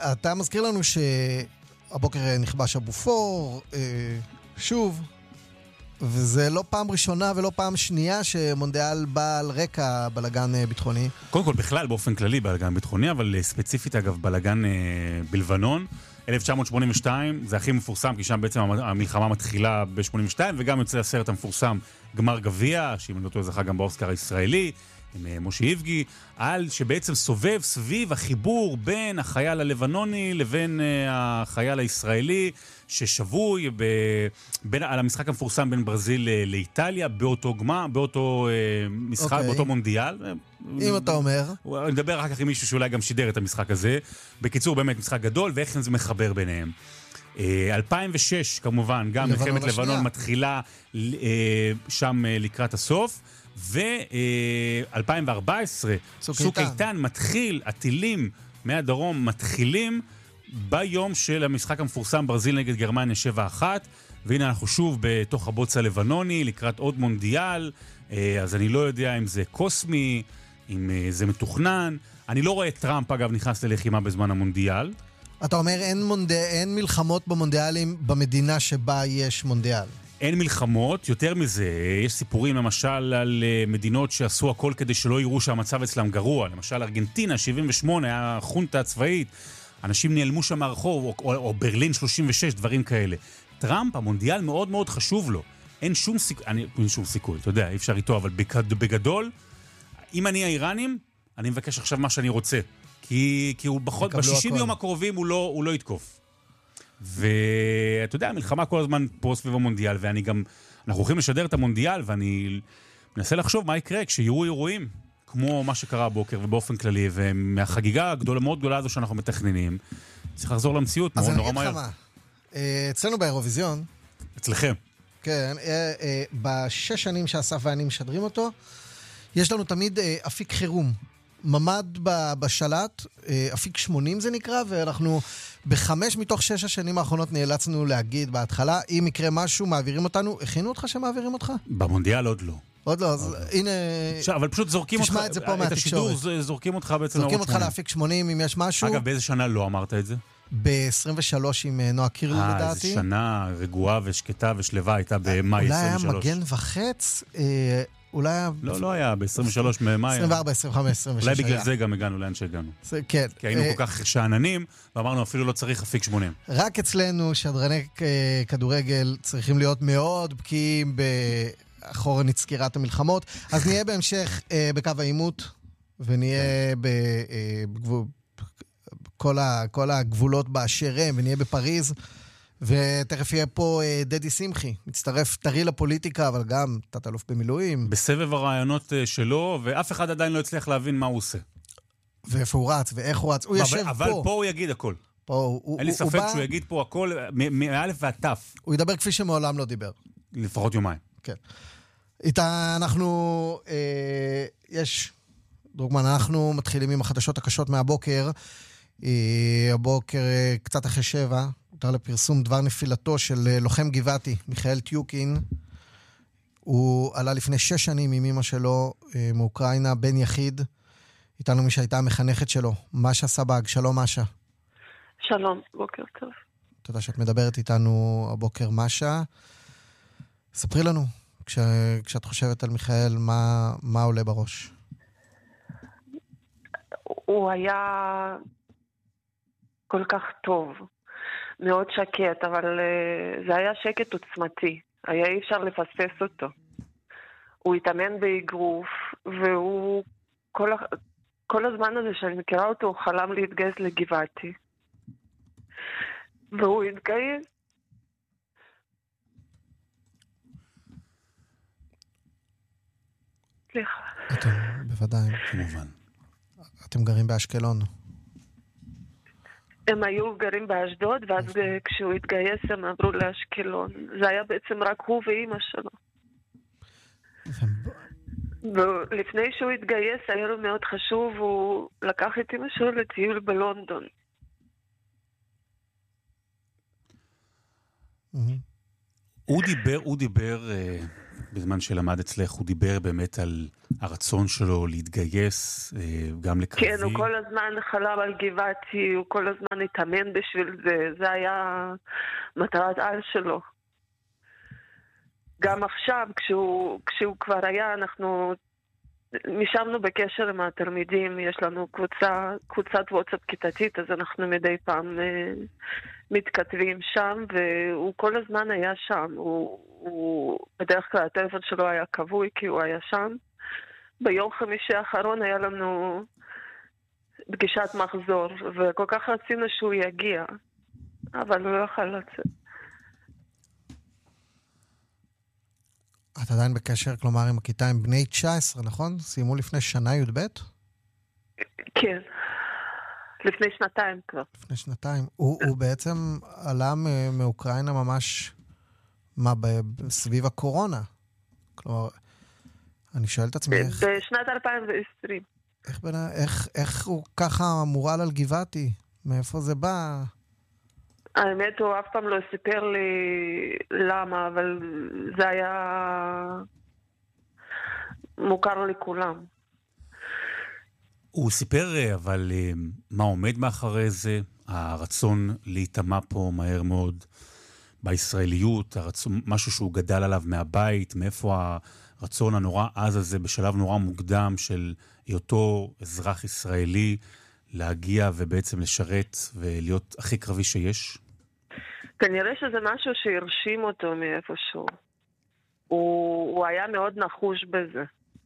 אתה מזכיר לנו שהבוקר נכבש הבופור, שוב, וזה לא פעם ראשונה ולא פעם שנייה שמונדיאל בא על רקע בלגן ביטחוני. קודם כל, בכלל, באופן כללי בלגן ביטחוני, אבל ספציפית, אגב, בלגן בלבנון, 1982, זה הכי מפורסם, כי שם בעצם המלחמה מתחילה ב-82, וגם יוצא הסרט המפורסם גמר גביע, שאם אני לא טועה זכה גם באוסקר הישראלי, עם משה איבגי, על שבעצם סובב סביב החיבור בין החייל הלבנוני לבין החייל הישראלי, ששבוי על המשחק המפורסם בין ברזיל לאיטליה, באותו גמר, באותו משחק, באותו מונדיאל. אם אתה אומר. אני מדבר אחר כך עם מישהו שאולי גם שידר את המשחק הזה. בקיצור, באמת משחק גדול, ואיך זה מחבר ביניהם. 2006, כמובן, גם מלחמת לבנון מתחילה שם לקראת הסוף. ו-2014, צוק איתן מתחיל, הטילים מהדרום מתחילים ביום של המשחק המפורסם ברזיל נגד גרמניה 7-1, והנה אנחנו שוב בתוך הבוץ הלבנוני לקראת עוד מונדיאל, אז אני לא יודע אם זה קוסמי, אם זה מתוכנן. אני לא רואה את טראמפ אגב נכנס ללחימה בזמן המונדיאל. אתה אומר אין מלחמות במונדיאלים במדינה שבה יש מונדיאל. אין מלחמות, יותר מזה, יש סיפורים למשל על מדינות שעשו הכל כדי שלא יראו שהמצב אצלם גרוע, למשל ארגנטינה, 78, היה חונטה צבאית, אנשים נעלמו שם מהרחוב, או ברלין 36, דברים כאלה. טראמפ, המונדיאל מאוד מאוד חשוב לו, אין שום סיכוי, אתה יודע, אי אפשר איתו, אבל בגדול, אם אני האיראנים, אני מבקש עכשיו מה שאני רוצה, כי הוא ב-60 יום הקרובים הוא לא יתקוף. ואתה יודע, המלחמה כל הזמן פה סביב המונדיאל, אנחנו הולכים לשדר את המונדיאל, ואני מנסה לחשוב מה יקרה כשיהיו אירועים, כמו מה שקרה הבוקר ובאופן כללי, ומהחגיגה מאוד גדולה הזו שאנחנו מתכננים, צריך לחזור למציאות מאוד נורא מהר. אז אני אגיד לך מה, אצלנו באירוויזיון, אצלכם. כן, בשש שנים שאסף ואני משדרים אותו, יש לנו תמיד אפיק חירום. ממד בשלט, אפיק 80 זה נקרא, ואנחנו ב5 מתוך 6 השנים האחרונות נאלצנו להגיד בהתחלה, אם יקרה משהו, מעבירים אותנו. הכינו אותך שמעבירים אותך? במונדיאל עוד לא. עוד לא, אז הנה... אבל פשוט זורקים אותך, את השידור זורקים אותך בעצם זורקים אותך לאפיק 80 אם יש משהו. אגב, באיזה שנה לא אמרת את זה? ב-23 עם נועה קירל לדעתי. איזה שנה רגועה ושקטה ושלווה הייתה במאי 23. אולי היה מגן וחץ... אולי היה... לא היה, ב-23 ממאי. 24, 25, 26 אולי בגלל זה גם הגענו לאן שהגענו. כן. כי היינו כל כך שעננים, ואמרנו אפילו לא צריך אפיק 80. רק אצלנו שדרני כדורגל צריכים להיות מאוד בקיאים באחורנית סקירת המלחמות, אז נהיה בהמשך בקו העימות, ונהיה בכל הגבולות באשר הם, ונהיה בפריז, ותכף יהיה פה דדי שמחי, מצטרף טרי לפוליטיקה, אבל גם תת-אלוף במילואים. בסבב הרעיונות שלו, ואף אחד עדיין לא הצליח להבין מה הוא עושה. ואיפה הוא רץ, ואיך הוא רץ. הוא יושב פה. אבל פה הוא יגיד הכל. אין לי ספק שהוא יגיד פה הכל, מאלף ועטף. הוא ידבר כפי שמעולם לא דיבר. לפחות יומיים. כן. איתה אנחנו, יש, דרוגמן, אנחנו מתחילים עם החדשות הקשות מהבוקר. הבוקר קצת אחרי 7, הותר לפרסום דבר נפילתו של לוחם גבעתי, מיכאל טיוקין. הוא עלה לפני 6 שנים עם אמא שלו מאוקראינה, בן יחיד. איתנו מי שהייתה המחנכת שלו, משה סבג. שלום משה. שלום, בוקר טוב. תודה שאת מדברת איתנו הבוקר משה. ספרי לנו, כשאת חושבת על מיכאל, מה עולה בראש? הוא היה כל כך טוב, מאוד שקט, אבל זה היה שקט עוצמתי. היה אי אפשר לפספס אותו. הוא התאמן באגרוף, והוא כל הזמן הזה שאני מכירה אותו, הוא חלם להתגייס לגבעתי. והוא התגייס. סליחה. אתם, בוודאי. כמובן. אתם גרים באשקלון. הם היו גרים באשדוד, ואז כשהוא התגייס הם עברו לאשקלון. זה היה בעצם רק הוא ואמא שלו. ולפני שהוא התגייס היה לו מאוד חשוב, הוא לקח את אמא שלו לטיול בלונדון. הוא דיבר, בזמן שלמד אצלך, הוא דיבר באמת על הרצון שלו להתגייס, גם לקרבי. כן, הוא כל הזמן חלם על גבעתי, הוא כל הזמן התאמן בשביל זה. זה היה מטרת על שלו. גם עכשיו, כשהוא כבר היה, אנחנו נשארנו בקשר עם התלמידים, יש לנו קבוצת וואטסאפ כיתתית, אז אנחנו מדי פעם מתכתבים שם, והוא כל הזמן היה שם. בדרך כלל הטלפון שלו היה כבוי כי הוא היה שם. ביום חמישי האחרון היה לנו פגישת מחזור, וכל כך רצינו שהוא יגיע, אבל הוא לא יכול לצאת. את עדיין בקשר, כלומר, עם הכיתה עם בני 19, נכון? סיימו לפני שנה י"ב? כן. לפני שנתיים כבר. לפני שנתיים. הוא בעצם עלה מאוקראינה ממש, סביב הקורונה. כלומר, אני שואל את עצמי איך... בשנת 2020. איך הוא ככה מורעל על גבעתי? מאיפה זה בא? האמת, הוא אף פעם לא סיפר לי למה, אבל זה היה מוכר לכולם. הוא סיפר, אבל מה עומד מאחורי זה? הרצון להיטמע פה מהר מאוד בישראליות, משהו שהוא גדל עליו מהבית, מאיפה הרצון הנורא עז הזה בשלב נורא מוקדם של היותו אזרח ישראלי, להגיע ובעצם לשרת ולהיות הכי קרבי שיש? כנראה שזה משהו שהרשים אותו מאיפשהו. הוא היה מאוד נחוש בזה.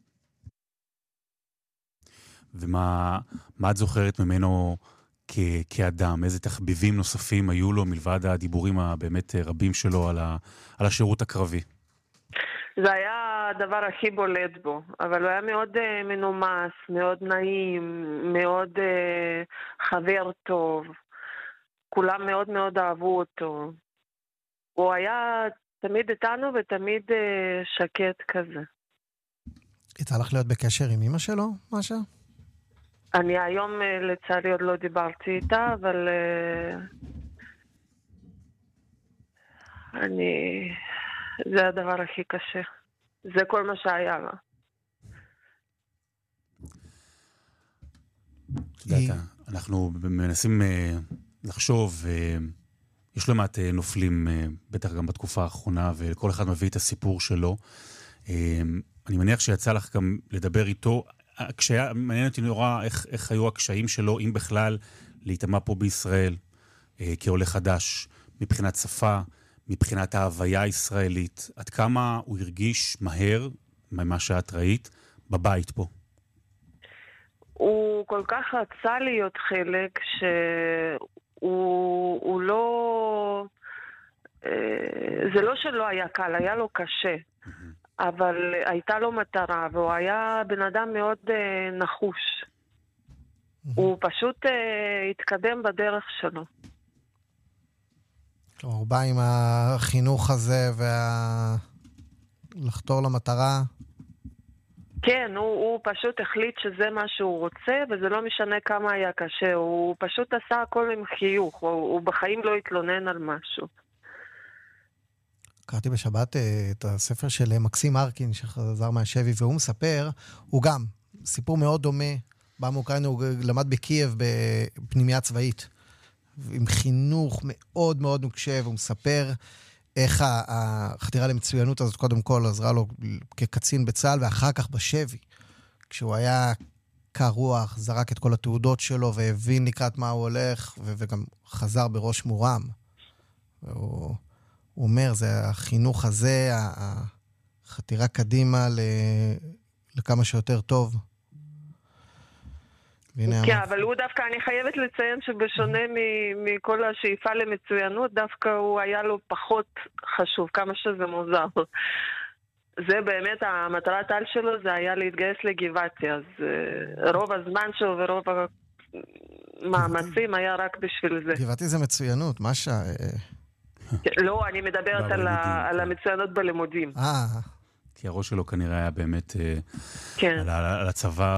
ומה את זוכרת ממנו כאדם? איזה תחביבים נוספים היו לו מלבד הדיבורים הבאמת רבים שלו על השירות הקרבי? זה היה הדבר הכי בולט בו, אבל הוא היה מאוד מנומס, מאוד נעים, מאוד חבר טוב. כולם מאוד מאוד אהבו אותו. הוא היה תמיד איתנו ותמיד שקט כזה. יצא לך להיות בקשר עם אמא שלו, משהו? אני היום לצערי עוד לא דיברתי איתה, אבל זה הדבר הכי קשה. זה כל מה שהיה לה. אנחנו מנסים לחשוב, יש לא מעט נופלים, בטח גם בתקופה האחרונה, וכל אחד מביא את הסיפור שלו. אני מניח שיצא לך גם לדבר איתו. מעניין אותי נורא איך היו הקשיים שלו, אם בכלל, להתאמה פה בישראל, כעולה חדש, מבחינת שפה, מבחינת ההוויה הישראלית. עד כמה הוא הרגיש מהר, ממה שאת ראית, בבית פה? הוא כל כך רצה להיות חלק שהוא לא... זה לא שלא היה קל, היה לו קשה. אבל הייתה לו מטרה, והוא היה בן אדם מאוד נחוש. הוא פשוט התקדם בדרך שלו. הוא בא עם החינוך הזה לחתור למטרה. כן, הוא פשוט החליט שזה מה שהוא רוצה, וזה לא משנה כמה היה קשה. הוא פשוט עשה הכל עם חיוך, הוא בחיים לא התלונן על משהו. קראתי בשבת את הספר של מקסים ארקין שחזר מהשבי, והוא מספר, הוא גם, סיפור מאוד דומה, בא מאוקראינה, הוא למד בקייב בפנימיה צבאית, עם חינוך מאוד מאוד נוקשה, והוא מספר איך החתירה למצוינות הזאת קודם כל עזרה לו כקצין בצה"ל, ואחר כך בשבי, כשהוא היה קר רוח, זרק את כל התעודות שלו, והבין לקראת מה הוא הולך, וגם חזר בראש מורם. והוא... הוא אומר, זה החינוך הזה, החתירה קדימה לכמה שיותר טוב. כן, אבל הוא דווקא, אני חייבת לציין שבשונה מכל השאיפה למצוינות, דווקא הוא היה לו פחות חשוב, כמה שזה מוזר. זה באמת, המטרת על שלו זה היה להתגייס לגבעתי, אז רוב הזמן שלו ורוב המאמצים היה רק בשביל זה. גבעתי זה מצוינות, משהו... לא, אני מדברת על המצוינות בלימודים. כי הראש שלו כנראה היה באמת על הצבא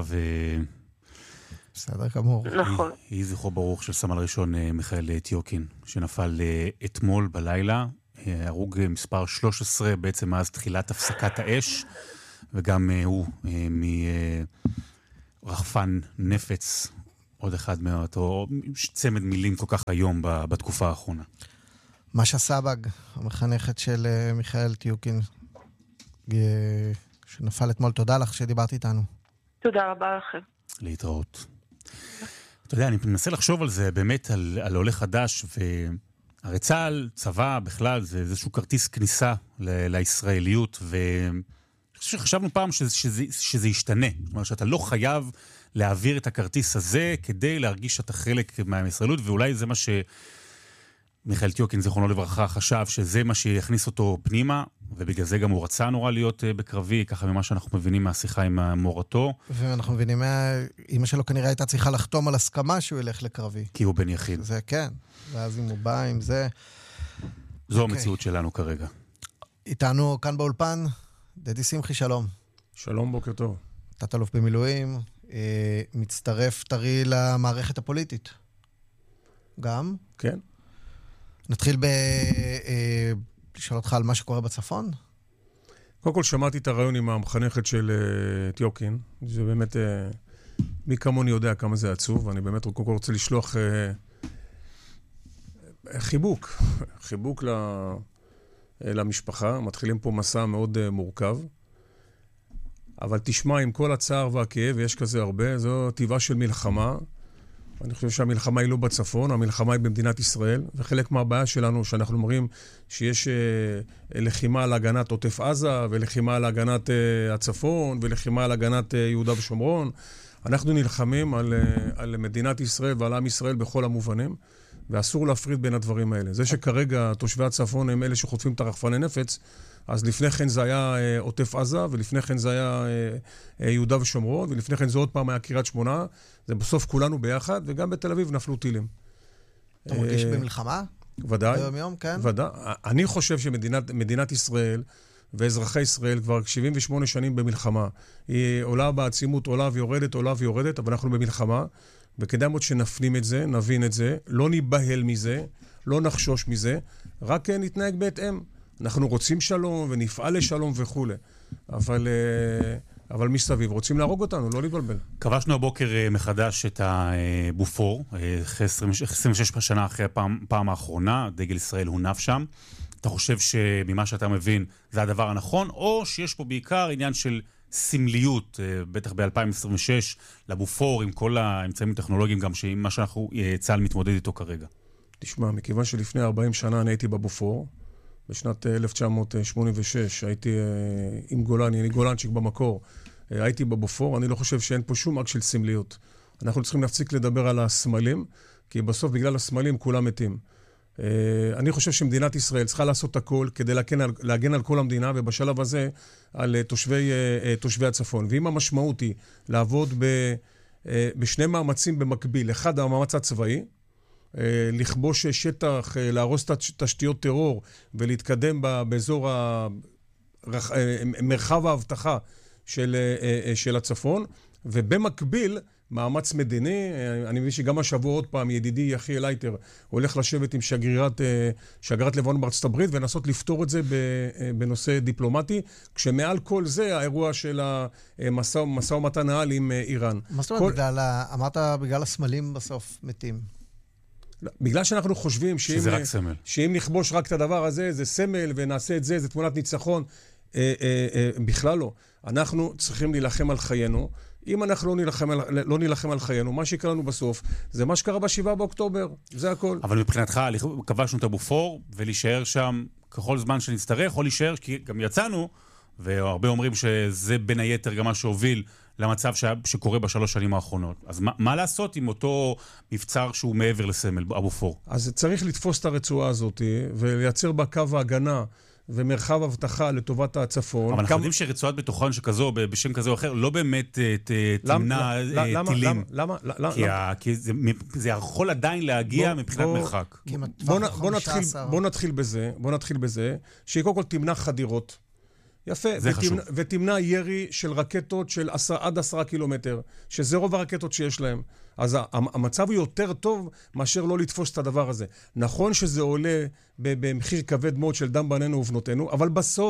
בסדר גמור. נכון. יהי זכרו ברוך של סמל ראשון מיכאל טיוקין, שנפל אתמול בלילה. הרוג מספר 13 בעצם מאז תחילת הפסקת האש, וגם הוא מרחפן נפץ, עוד אחד מאותו צמד מילים כל כך היום בתקופה האחרונה. משה סבג, המחנכת של מיכאל טיוקין, שנפל אתמול, תודה לך שדיברת איתנו. תודה רבה לכם. להתראות. אתה יודע, אני מנסה לחשוב על זה באמת, על עולה חדש, והרי צה"ל, צבא בכלל, זה איזשהו כרטיס כניסה לישראליות, ואני חושב שחשבנו פעם שזה ישתנה. זאת אומרת שאתה לא חייב להעביר את הכרטיס הזה כדי להרגיש שאתה חלק מהישראליות, ואולי זה מה מיכאל טיוקין, זיכרונו לברכה, חשב שזה מה שיכניס אותו פנימה, ובגלל זה גם הוא רצה נורא להיות בקרבי, ככה ממה שאנחנו מבינים מהשיחה עם מורתו. ואנחנו מבינים, אמא שלו כנראה הייתה צריכה לחתום על הסכמה שהוא ילך לקרבי. כי הוא בן יחיד. זה כן, ואז אם הוא בא עם זה... זו המציאות שלנו כרגע. איתנו כאן באולפן, דדי שמחי, שלום. שלום, בוקר טוב. תת-אלוף במילואים, מצטרף טרי למערכת הפוליטית. גם? כן. נתחיל לשאול אותך על מה שקורה בצפון? קודם כל שמעתי את הרעיון עם המחנכת של טיוקין. זה באמת, מי כמוני יודע כמה זה עצוב, ואני באמת קודם כל רוצה לשלוח חיבוק למשפחה. מתחילים פה מסע מאוד מורכב. אבל תשמע, עם כל הצער והכאב, ויש כזה הרבה, זו טבעה של מלחמה. אני חושב שהמלחמה היא לא בצפון, המלחמה היא במדינת ישראל, וחלק מהבעיה שלנו, שאנחנו אומרים שיש לחימה על הגנת עוטף עזה, ולחימה על הגנת הצפון, ולחימה על הגנת יהודה ושומרון. אנחנו נלחמים על מדינת ישראל ועל עם ישראל בכל המובנים, ואסור להפריד בין הדברים האלה. זה שכרגע תושבי הצפון הם אלה שחוטפים את הרחפני נפץ, אז לפני כן זה היה עוטף עזה, ולפני כן זה היה יהודה ושומרון, ולפני כן זה עוד פעם היה קריית שמונה. זה בסוף כולנו ביחד, וגם בתל אביב נפלו טילים. אתה מרגיש במלחמה? ודאי. ביום יום, כן? ודאי. אני חושב שמדינת ישראל ואזרחי ישראל כבר 78 שנים במלחמה. היא עולה בעצימות, עולה ויורדת, אבל אנחנו במלחמה, וכדאי מאוד שנפנים את זה, נבין את זה, לא ניבהל מזה, לא נחשוש מזה, רק נתנהג בהתאם. אנחנו רוצים שלום ונפעל לשלום וכו'. אבל מסביב רוצים להרוג אותנו, לא להתבלבל. כבשנו הבוקר מחדש את הבופור, 26 שנה אחרי הפעם האחרונה, דגל ישראל הונף שם. אתה חושב שממה שאתה מבין זה הדבר הנכון, או שיש פה בעיקר עניין של סמליות, בטח ב-2026, לבופור עם כל האמצעים הטכנולוגיים, גם מה שאנחנו צה"ל מתמודד איתו כרגע? תשמע, מכיוון שלפני 40 שנה אני הייתי בבופור, בשנת 1986 הייתי עם גולני, אני גולנצ'יק במקור, הייתי בבופור, אני לא חושב שאין פה שום אקט של סמליות. אנחנו צריכים להפסיק לדבר על הסמלים, כי בסוף בגלל הסמלים כולם מתים. אני חושב שמדינת ישראל צריכה לעשות הכל כדי להגן על כל המדינה, ובשלב הזה על תושבי הצפון. ואם המשמעות היא לעבוד בשני מאמצים במקביל, אחד המאמץ הצבאי, לכבוש שטח, להרוס תשתיות טרור ולהתקדם באזור מרחב ההבטחה של הצפון, ובמקביל מאמץ מדיני. אני מבין שגם השבוע עוד פעם ידידי יחיאל לייטר הולך לשבת עם שגרירת לבנון בארצות הברית ולנסות לפתור את זה בנושא דיפלומטי, כשמעל כל זה האירוע של המשא ומתן העל עם איראן. מה זאת אומרת? אמרת בגלל הסמלים בסוף מתים. בגלל שאנחנו חושבים שאם נכבוש רק את הדבר הזה, זה סמל ונעשה את זה, זה תמונת ניצחון. בכלל לא. אנחנו צריכים להילחם על חיינו. אם אנחנו לא נילחם על חיינו, מה שיקרה לנו בסוף, זה מה שקרה ב7 באוקטובר. זה הכל. אבל מבחינתך, כבשנו את הבופור, ולהישאר שם ככל זמן שנצטרך, או להישאר, כי גם יצאנו, והרבה אומרים שזה בין היתר גם מה שהוביל למצב שקורה בשלוש שנים האחרונות. אז מה לעשות עם אותו מבצר שהוא מעבר לסמל, הבופור? אז צריך לתפוס את הרצועה הזאת, ולייצר בה קו ההגנה, ומרחב הבטחה לטובת הצפון. אבל אנחנו יודעים שרצועת ביטחון שכזו, בשם כזה או אחר, לא באמת תמנע טילים. למה? כי זה יכול עדיין להגיע מבחינת מרחק. בוא נתחיל בזה, שהיא קודם כל תמנע חדירות. יפה. ותמנע ירי של רקטות של עד 10 קילומטר, שזה רוב הרקטות שיש להם. אז המצב הוא יותר טוב מאשר לא לתפוס את הדבר הזה. נכון שזה עולה במחיר כבד מאוד של דם בנינו ובנותינו, אבל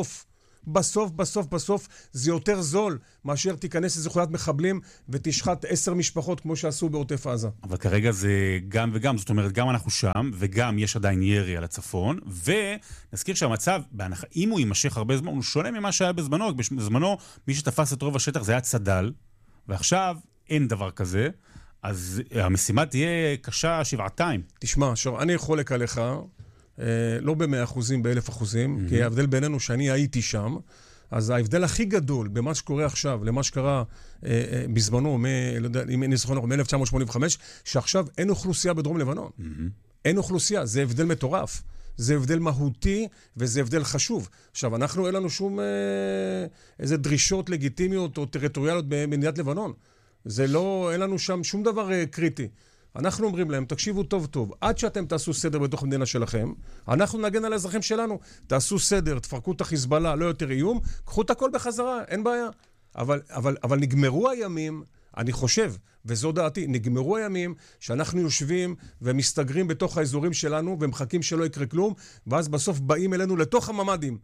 בסוף זה יותר זול מאשר תיכנס איזו חולת מחבלים ותשחט 10 משפחות כמו שעשו בעוטף עזה. אבל כרגע זה גם וגם, זאת אומרת, גם אנחנו שם, וגם יש עדיין ירי על הצפון, ונזכיר שהמצב, אם הוא יימשך הרבה זמן, הוא שונה ממה שהיה בזמנו. בזמנו, מי שתפס את רוב השטח זה היה צד"ל, ועכשיו אין דבר כזה, אז המשימה תהיה קשה שבעתיים. תשמע, אני חולק עליך, לא ב100%, ב1000%, כי ההבדל בינינו שאני הייתי שם, אז ההבדל הכי גדול במה שקורה עכשיו, למה שקרה בזמנו, לא יודע, אם אני זוכר, מ-1985, שעכשיו אין אוכלוסייה בדרום לבנון. אין אוכלוסייה, זה הבדל מטורף. זה הבדל מהותי, וזה הבדל חשוב. עכשיו, אנחנו אין לנו שום איזה דרישות לגיטימיות או טריטוריאליות במדינת לבנון. זה לא, אין לנו שם שום דבר קריטי. אנחנו אומרים להם, תקשיבו טוב טוב, עד שאתם תעשו סדר בתוך המדינה שלכם, אנחנו נגן על האזרחים שלנו, תעשו סדר, תפרקו את החיזבאללה, לא יותר איום, קחו את הכל בחזרה, אין בעיה. אבל נגמרו הימים, אני חושב, וזו דעתי, נגמרו הימים שאנחנו יושבים ומסתגרים בתוך האזורים שלנו, ומחכים שלא יקרה כלום, ואז בסוף באים אלינו לתוך הממדים,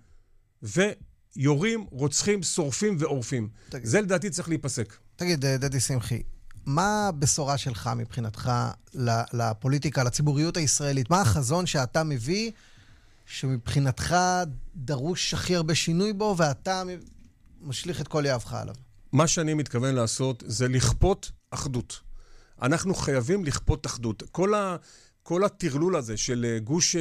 ויורים, רוצחים, שורפים ועורפים. זה לדעתי צריך להיפסק. תגיד, דדי שמחי, מה הבשורה שלך מבחינתך לפוליטיקה, לציבוריות הישראלית? מה החזון שאתה מביא, שמבחינתך דרוש הכי הרבה שינוי בו, ואתה משליך את כל יהבך עליו? מה שאני מתכוון לעשות זה לכפות אחדות. אנחנו חייבים לכפות אחדות. כל התרלול הזה של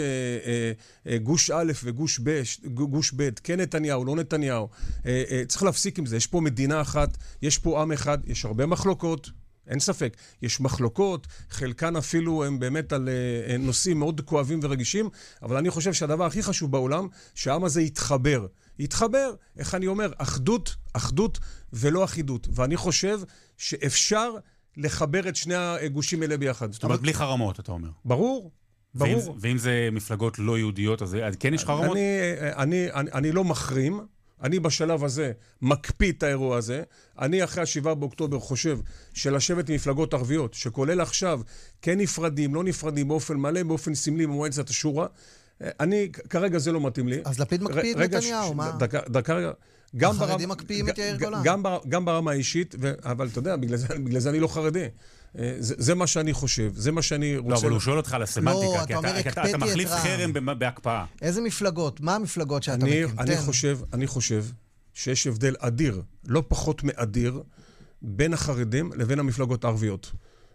גוש א' וגוש ב', כן נתניהו, לא נתניהו, צריך להפסיק עם זה. יש פה מדינה אחת, יש פה עם אחד, יש הרבה מחלוקות, אין ספק. יש מחלוקות, חלקן אפילו הם באמת על נושאים מאוד כואבים ורגישים, אבל אני חושב שהדבר הכי חשוב בעולם, שהעם הזה יתחבר, איך אני אומר, אחדות ולא אחידות. ואני חושב שאפשר לחבר את שני הגושים האלה ביחד. זאת אומרת, בלי חרמות, אתה אומר. ברור. ואם זה מפלגות לא יהודיות, אז כן יש חרמות? אני לא מחרים. אני בשלב הזה מקפיא את האירוע הזה. אני אחרי 7 באוקטובר חושב שלשבת עם מפלגות ערביות, שכולל עכשיו, כן נפרדים, לא נפרדים, באופן מלא, באופן סמלי, במועצת השורא, כרגע זה לא מתאים לי. אז לפיד מקפיא את נתניהו, מה? דקה רגע. החרדים מקפיאים את יאיר גולן. גם ברמה האישית, אבל אתה יודע, בגלל זה אני לא חרדי. זה מה שאני חושב, זה מה שאני רוצה... לא, אבל הוא שואל אותך על הסמנטיקה, כי אתה מחליף חרם בהקפאה. איזה מפלגות? מה המפלגות שאתה מקים? אני חושב שיש הבדל אדיר, לא פחות מאדיר, בין החרדים לבין המפלגות הערביות.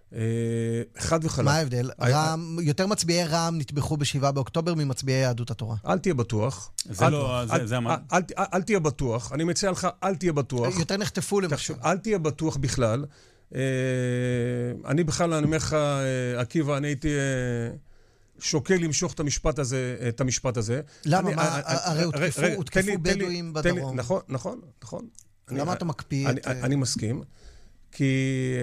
חד וחלק. מה ההבדל? יותר מצביעי רע"מ נטבחו ב7 באוקטובר ממצביעי יהדות התורה. אל תהיה בטוח. אל תהיה בטוח. אני מציע לך, אל תהיה בטוח. יותר נחטפו למשהו. אל תהיה בטוח בכלל. אני בכלל, אני אומר לך, עקיבא, אני הייתי שוקל למשוך את המשפט הזה. למה? הרי הותקפו בדואים בדרום. נכון. למה אתה מקפיא את... אני מסכים, כי...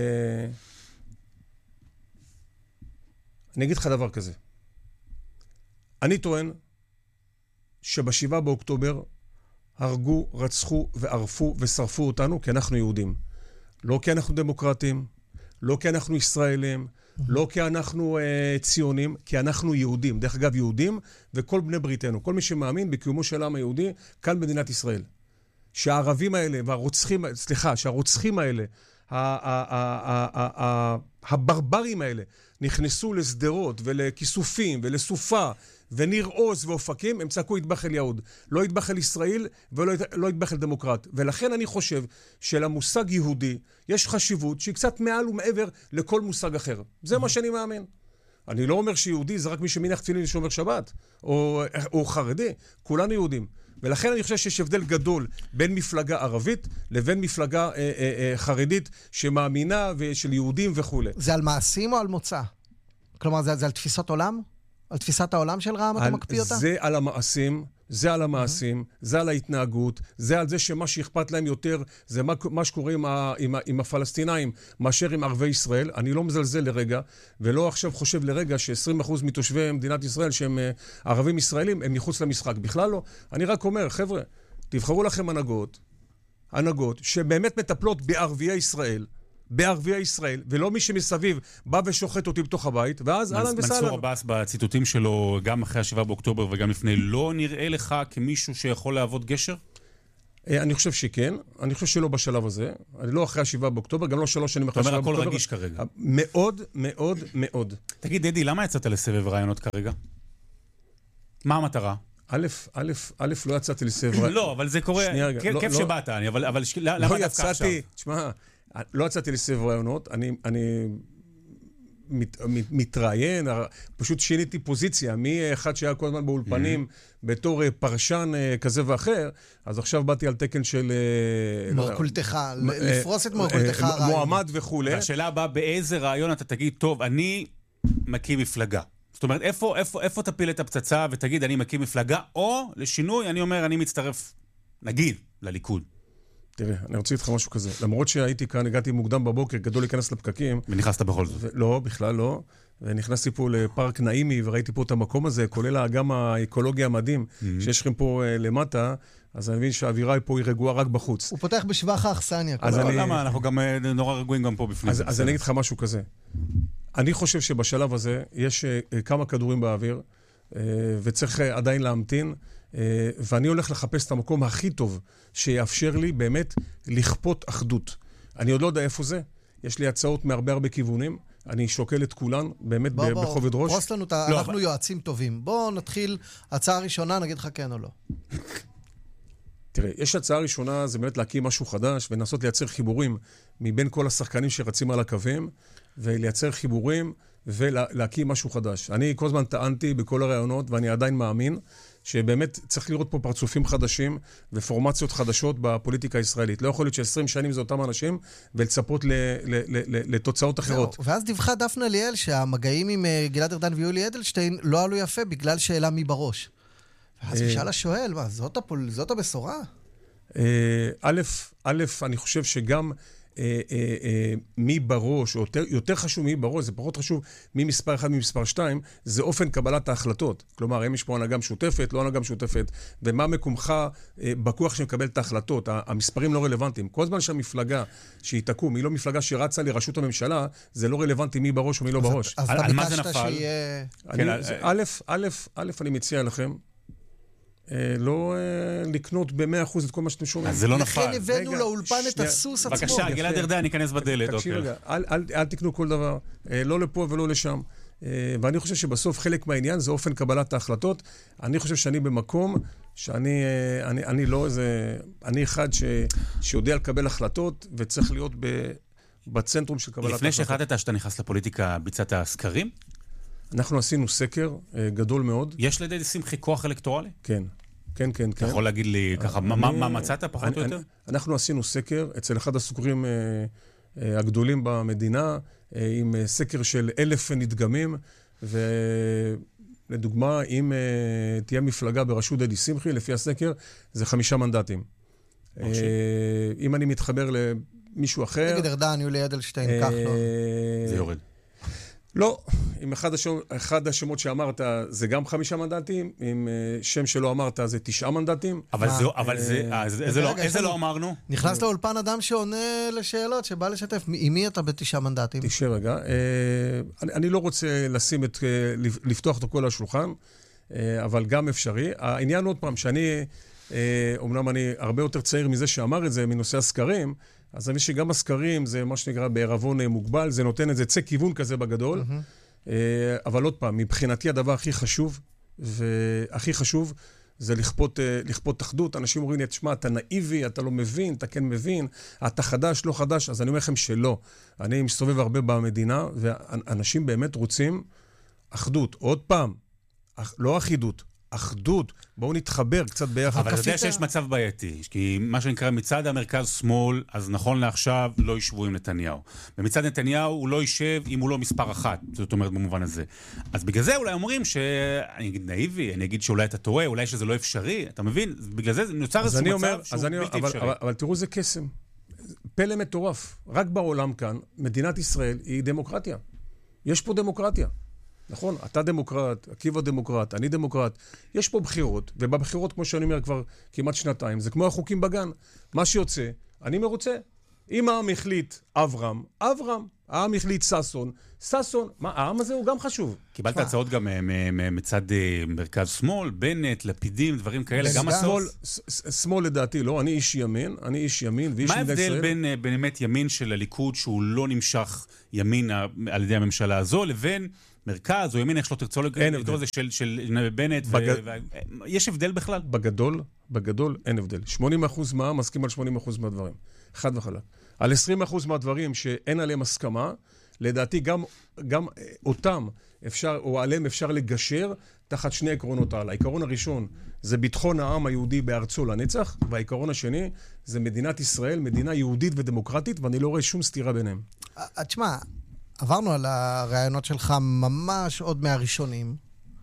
אני אגיד לך דבר כזה. אני טוען שב7 באוקטובר הרגו, רצחו וערפו ושרפו אותנו כי אנחנו יהודים. לא כי אנחנו דמוקרטים, לא כי אנחנו ישראלים, לא כי אנחנו ציונים, כי אנחנו יהודים. דרך אגב, יהודים וכל בני בריתנו, כל מי שמאמין בקיומו של העם היהודי כאן במדינת ישראל. שהערבים האלה שהרוצחים האלה, הברברים האלה, נכנסו לסדרות ולכיסופים ולסופה וניר עוז ואופקים, הם צעקו יטבח אל יהוד. לא יטבח אל ישראל ולא יטבח אל דמוקרט. ולכן אני חושב שלמושג יהודי יש חשיבות שהיא קצת מעל ומעבר לכל מושג אחר. זה מה שאני מאמין. אני לא אומר שיהודי זה רק מי שמניח תפילין ושומר שבת, או חרדי. כולנו יהודים. ולכן אני חושב שיש הבדל גדול בין מפלגה ערבית לבין מפלגה חרדית שמאמינה ושל יהודים וכו'. זה על מעשים או על מוצא? כלומר, זה על תפיסות עולם? על תפיסת העולם של רע"מ אתה מקפיא אותה? זה על המעשים, זה על ההתנהגות, זה על זה שמה שאכפת להם יותר, זה מה שקורה עם הפלסטינאים מאשר עם ערבי ישראל. אני לא מזלזל לרגע, ולא עכשיו חושב לרגע ש20% מתושבי מדינת ישראל שהם ערבים ישראלים, הם מחוץ למשחק. בכלל לא. אני רק אומר, חבר'ה, תבחרו לכם הנהגות שבאמת מטפלות בערביי ישראל, בערביי ישראל, ולא מי שמסביב בא ושוחט אותי בתוך הבית, ואז אהלן וסהלן. מנסור עבאס בציטוטים שלו, גם אחרי 7 באוקטובר וגם לפני, לא נראה לך כמישהו שיכול לעבוד גשר? אני חושב שכן, אני חושב שלא בשלב הזה, אני לא אחרי 7 באוקטובר, גם לא 3 שנים אחרי 7 באוקטובר. זאת אומרת, הכל רגיש כרגע. מאוד, מאוד, מאוד. תגיד, דדי, למה יצאת לסבב רעיונות כרגע? מה המטרה? לא יצאתי לסבב רעיונות. לא, אבל זה קורה, כיף שבאת, אבל למה דווקא עכשיו? תשמע, לא יצאתי לסבב רעיונות, אני מתראיין, פשוט שיניתי פוזיציה, מאחד שהיה כל הזמן באולפנים, בתור פרשן כזה ואחר, אז עכשיו באתי על תקן של... מרכולתך, לפרוס את מרכולתך הרעיון. מועמד וכו'. והשאלה הבאה, באיזה רעיון אתה תגיד, טוב, אני מקים מפלגה. זאת אומרת, איפה תפיל את הפצצה ותגיד, אני מקים מפלגה, או לשינוי, אני אומר, אני מצטרף, נגיד, לליכוד. תראה, אני רוצה לתך משהו כזה. למרות שהייתי כאן, הגעתי מוקדם בבוקר, גדול להיכנס לפקקים. ונכנסת בכל זאת. לא, בכלל לא. ונכנסתי פה לפארק נעימי, וראיתי פה את המקום הזה, כולל האגם האקולוגי המדהים, שיש לכם פה למטה, אז אני מבין שהאווירה פה היא רגועה רק בחוץ. הוא פותח בשבח האכסניה. למה? אנחנו גם נורא רגועים גם פה בפנים. אז אני אגיד לך משהו כזה. אני חושב שבשלב הזה יש כמה כדורים באוויר, וצריך עדיין להמתין, ואני הולך לחפש את המקום הכי טוב שיאפשר לי באמת לכפות אחדות. אני עוד לא יודע איפה זה. יש לי הצעות מהרבה כיוונים. אני שוקל את כולן, באמת בכובד ראש. פרוס לנו, אנחנו יועצים טובים. בואו נתחיל, הצעה ראשונה, נגיד לך כן או לא. תראה, יש הצעה ראשונה, זה באמת להקים משהו חדש, ולנסות לייצר חיבורים מבין כל השחקנים שרצים על הקווים, ולייצר חיבורים ולהקים משהו חדש. אני כל הזמן טענתי בכל הרעיונות, ואני עדיין מאמין, שבאמת צריך לראות פה פרצופים חדשים ופורמציות חדשות בפוליטיקה הישראלית. לא יכול להיות ש20 שנים זה אותם אנשים, ולצפות לתוצאות אחרות. ואז דיווחה דפנה ליאל שהמגעים עם גלעד ארדן ויולי אדלשטיין לא עלו יפה בגלל שאלה מי בראש. ואז ישאל השואל, מה, זאת הבשורה? א', אני חושב שגם מי בראש, או יותר חשוב מי בראש, זה פחות חשוב מי מספר 1, מי מספר 2, זה אופן קבלת ההחלטות. כלומר, אם יש פה הנהגה משותפת, לא הנהגה משותפת, ומה מקומך בכוח שמקבל את ההחלטות. המספרים לא רלוונטיים. כל זמן שהמפלגה שהיא תקום, היא לא מפלגה שרצה לראשות הממשלה, זה לא רלוונטי מי בראש ומי לא בראש. אז על מה זה נפל? א', אני מציע לכם, לא לקנות ב100% את כל מה שאתם שומעים. אז זה לא נפל. לכן הבאנו לאולפן את הסוס עצמו. בבקשה, גלעד ארדן, ניכנס בדלת. תקשיב רגע, אל תקנו כל דבר, לא לפה ולא לשם. ואני חושב שבסוף חלק מהעניין זה אופן קבלת ההחלטות. אני חושב שאני במקום שאני לא איזה... אני אחד שיודע לקבל החלטות וצריך להיות בצנטרום של קבלת ההחלטות. לפני שהחלטת שאתה נכנס לפוליטיקה, ביצעת סקרים? אנחנו עשינו סקר גדול מאוד. יש לידי שמחי כוח אלקטורלי? כן. אתה יכול להגיד לי ככה, מה מצאת פחות או יותר? אנחנו עשינו סקר אצל אחד הסוקרים הגדולים במדינה, עם סקר של 1,000 נדגמים, ולדוגמה, אם תהיה מפלגה בראשות דדי שמחי, לפי הסקר, זה 5 מנדטים. אם אני מתחבר למישהו אחר... נגד ארדן, יולי אדלשטיין, כחלון. זה יורד. לא, עם אחד השמות שאמרת זה גם 5 מנדטים, עם שם שלא אמרת זה 9 מנדטים. אבל איזה לא אמרנו? נכנס לאולפן אדם שעונה לשאלות, שבא לשתף. עם מי אתה ב9 מנדטים? תשאר רגע. אני לא רוצה לפתוח את הכל על השולחן, אבל גם אפשרי. העניין עוד פעם, שאני, אומנם אני הרבה יותר צעיר מזה שאמר את זה, מנושא הסקרים, אז אני שגם הסקרים זה מה שנקרא בערבון מוגבל, זה נותן איזה צא כיוון כזה בגדול, אבל עוד פעם, מבחינתי הדבר הכי חשוב, והכי חשוב, זה לכפות אחדות. אנשים אומרים לי, תשמע, אתה נאיבי, אתה לא מבין, אתה כן מבין, אתה חדש, לא חדש, אז אני אומר לכם שלא. אני מסתובב הרבה במדינה, ואנשים באמת רוצים אחדות. עוד פעם, לא אחידות. אחדות, בואו נתחבר קצת ביחד. אבל אתה יודע שיש מצב בעייתי, כי מה שנקרא מצד המרכז-שמאל, אז נכון לעכשיו לא ישבו עם נתניהו. ומצד נתניהו הוא לא יישב אם הוא לא מספר 1, זאת אומרת במובן הזה. אז בגלל זה אולי אומרים שאני אגיד נאיבי, אני אגיד שאולי אתה טועה, אולי שזה לא אפשרי, אתה מבין? בגלל זה נוצר איזה מצב שהוא בלתי אפשרי. אבל תראו זה קסם. פלא מטורף. רק בעולם כאן, מדינת ישראל היא דמוקרטיה. יש פה דמוקרטיה. נכון, אתה דמוקרט, עקיבא דמוקרט, אני דמוקרט. יש פה בחירות, ובבחירות, כמו שאני אומר כבר כמעט 2 שנתיים, זה כמו החוקים בגן. מה שיוצא, אני מרוצה. אם העם החליט אברהם, העם החליט ססון, מה, העם הזה הוא גם חשוב. קיבלת הצעות גם מצד מרכז שמאל, בנט, לפידים, דברים כאלה, גם השמאל. שמאל לדעתי לא, אני איש ימין, מה ההבדל בין באמת ימין של הליכוד, שהוא לא נמשך ימין על ידי הממשלה הזו, לבין מרכז או ימין, איך שלא תרצו לקרוא זה של בנט, יש הבדל בכלל? בגדול אין הבדל. 80% מהעם מסכים על 80% מהדברים. חד וחלק. על 20% מהדברים שאין עליהם הסכמה, לדעתי גם אותם אפשר, או עליהם אפשר לגשר תחת שני עקרונות העל. העיקרון הראשון זה ביטחון העם היהודי בארצו לנצח, והעיקרון השני זה מדינת ישראל, מדינה יהודית ודמוקרטית, ואני לא רואה שום סתירה ביניהם. תשמע, עברנו על הרעיונות שלך ממש עוד מהראשונים.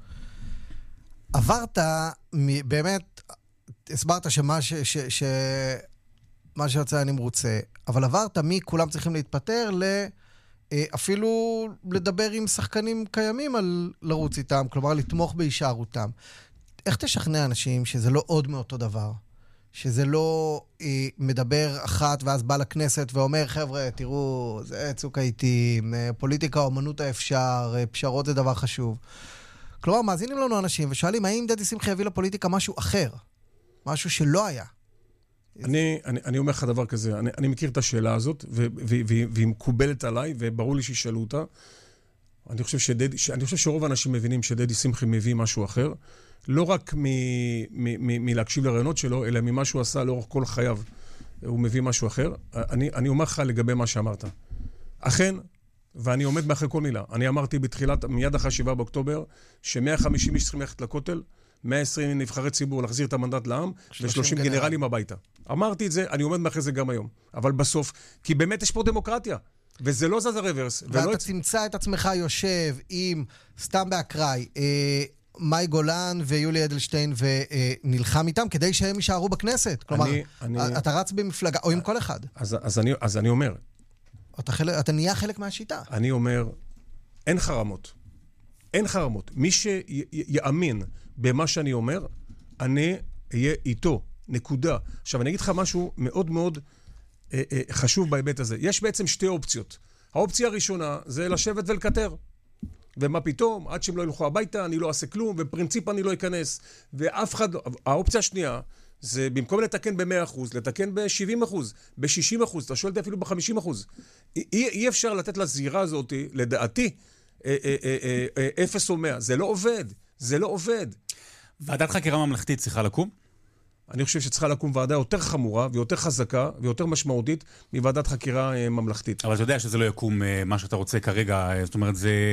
עברת, באמת, הסברת מה שיוצא אני מרוצה, אבל עברת כולם צריכים להתפטר אפילו לדבר עם שחקנים קיימים על לרוץ איתם, כלומר לתמוך בהישארותם. איך תשכנע אנשים שזה לא עוד מאותו דבר? שזה לא מדבר אחת ואז בא לכנסת ואומר, חבר'ה, תראו, זה צוק העיתים, פוליטיקה, אומנות האפשר, פשרות זה דבר חשוב. כלומר, מאזינים לנו אנשים ושואלים, האם דדי שמחי הביא לפוליטיקה משהו אחר? משהו שלא היה? אני אומר לך דבר כזה, אני מכיר את השאלה הזאת, והיא מקובלת עליי, וברור לי שישאלו אותה. אני חושב שרוב האנשים מבינים שדדי שמחי מביא משהו אחר, לא רק מלהקשיב לרעיונות שלו, אלא ממה שהוא עשה לאורך כל חייו, הוא מביא משהו אחר. אני אומר לך לגבי מה שאמרת. אכן, ואני עומד מאחרי כל מילה, אני אמרתי מיד אחרי 7 באוקטובר, ש150 איש צריכים ללכת לכותל, 120 נבחרי ציבור להחזיר את המנדט לעם, ו30 גנרלים הביתה. אמרתי את זה, אני עומד מאחרי זה גם היום. אבל בסוף, כי באמת יש פה דמוקרטיה, וזה לא זז הרוורס. ואתה תמצא את עצמך יושב עם, סתם באקראי, מאי גולן ויולי אדלשטיין, ונלחם איתם כדי שהם יישארו בכנסת. כלומר, אתה רץ במפלגה, או עם כל אחד. אז אני אומר. אתה נהיה חלק מהשיטה. אני אומר, אין חרמות. אין חרמות. מי שיאמין במה שאני אומר, אני אהיה איתו. נקודה. עכשיו, אני אגיד לך משהו מאוד מאוד חשוב בהיבט הזה. יש בעצם שתי אופציות. האופציה הראשונה זה לשבת ולקטר. ומה פתאום? עד שהם לא ילכו הביתה, אני לא אעשה כלום, ובפרינציפ אני לא אכנס. ואף אחד... האופציה השנייה זה במקום לתקן ב100%, לתקן ב70%, ב60%, אתה שואל אותי אפילו ב50%. אי אפשר לתת לזירה הזאת, לדעתי, 0 או 100. זה לא עובד. זה לא עובד. ועדת חקירה ממלכתית צריכה לקום? אני חושב שצריכה לקום ועדה יותר חמורה ויותר חזקה ויותר משמעותית מוועדת חקירה ממלכתית. אבל אתה יודע שזה לא יקום מה שאתה רוצה כרגע, זאת אומרת,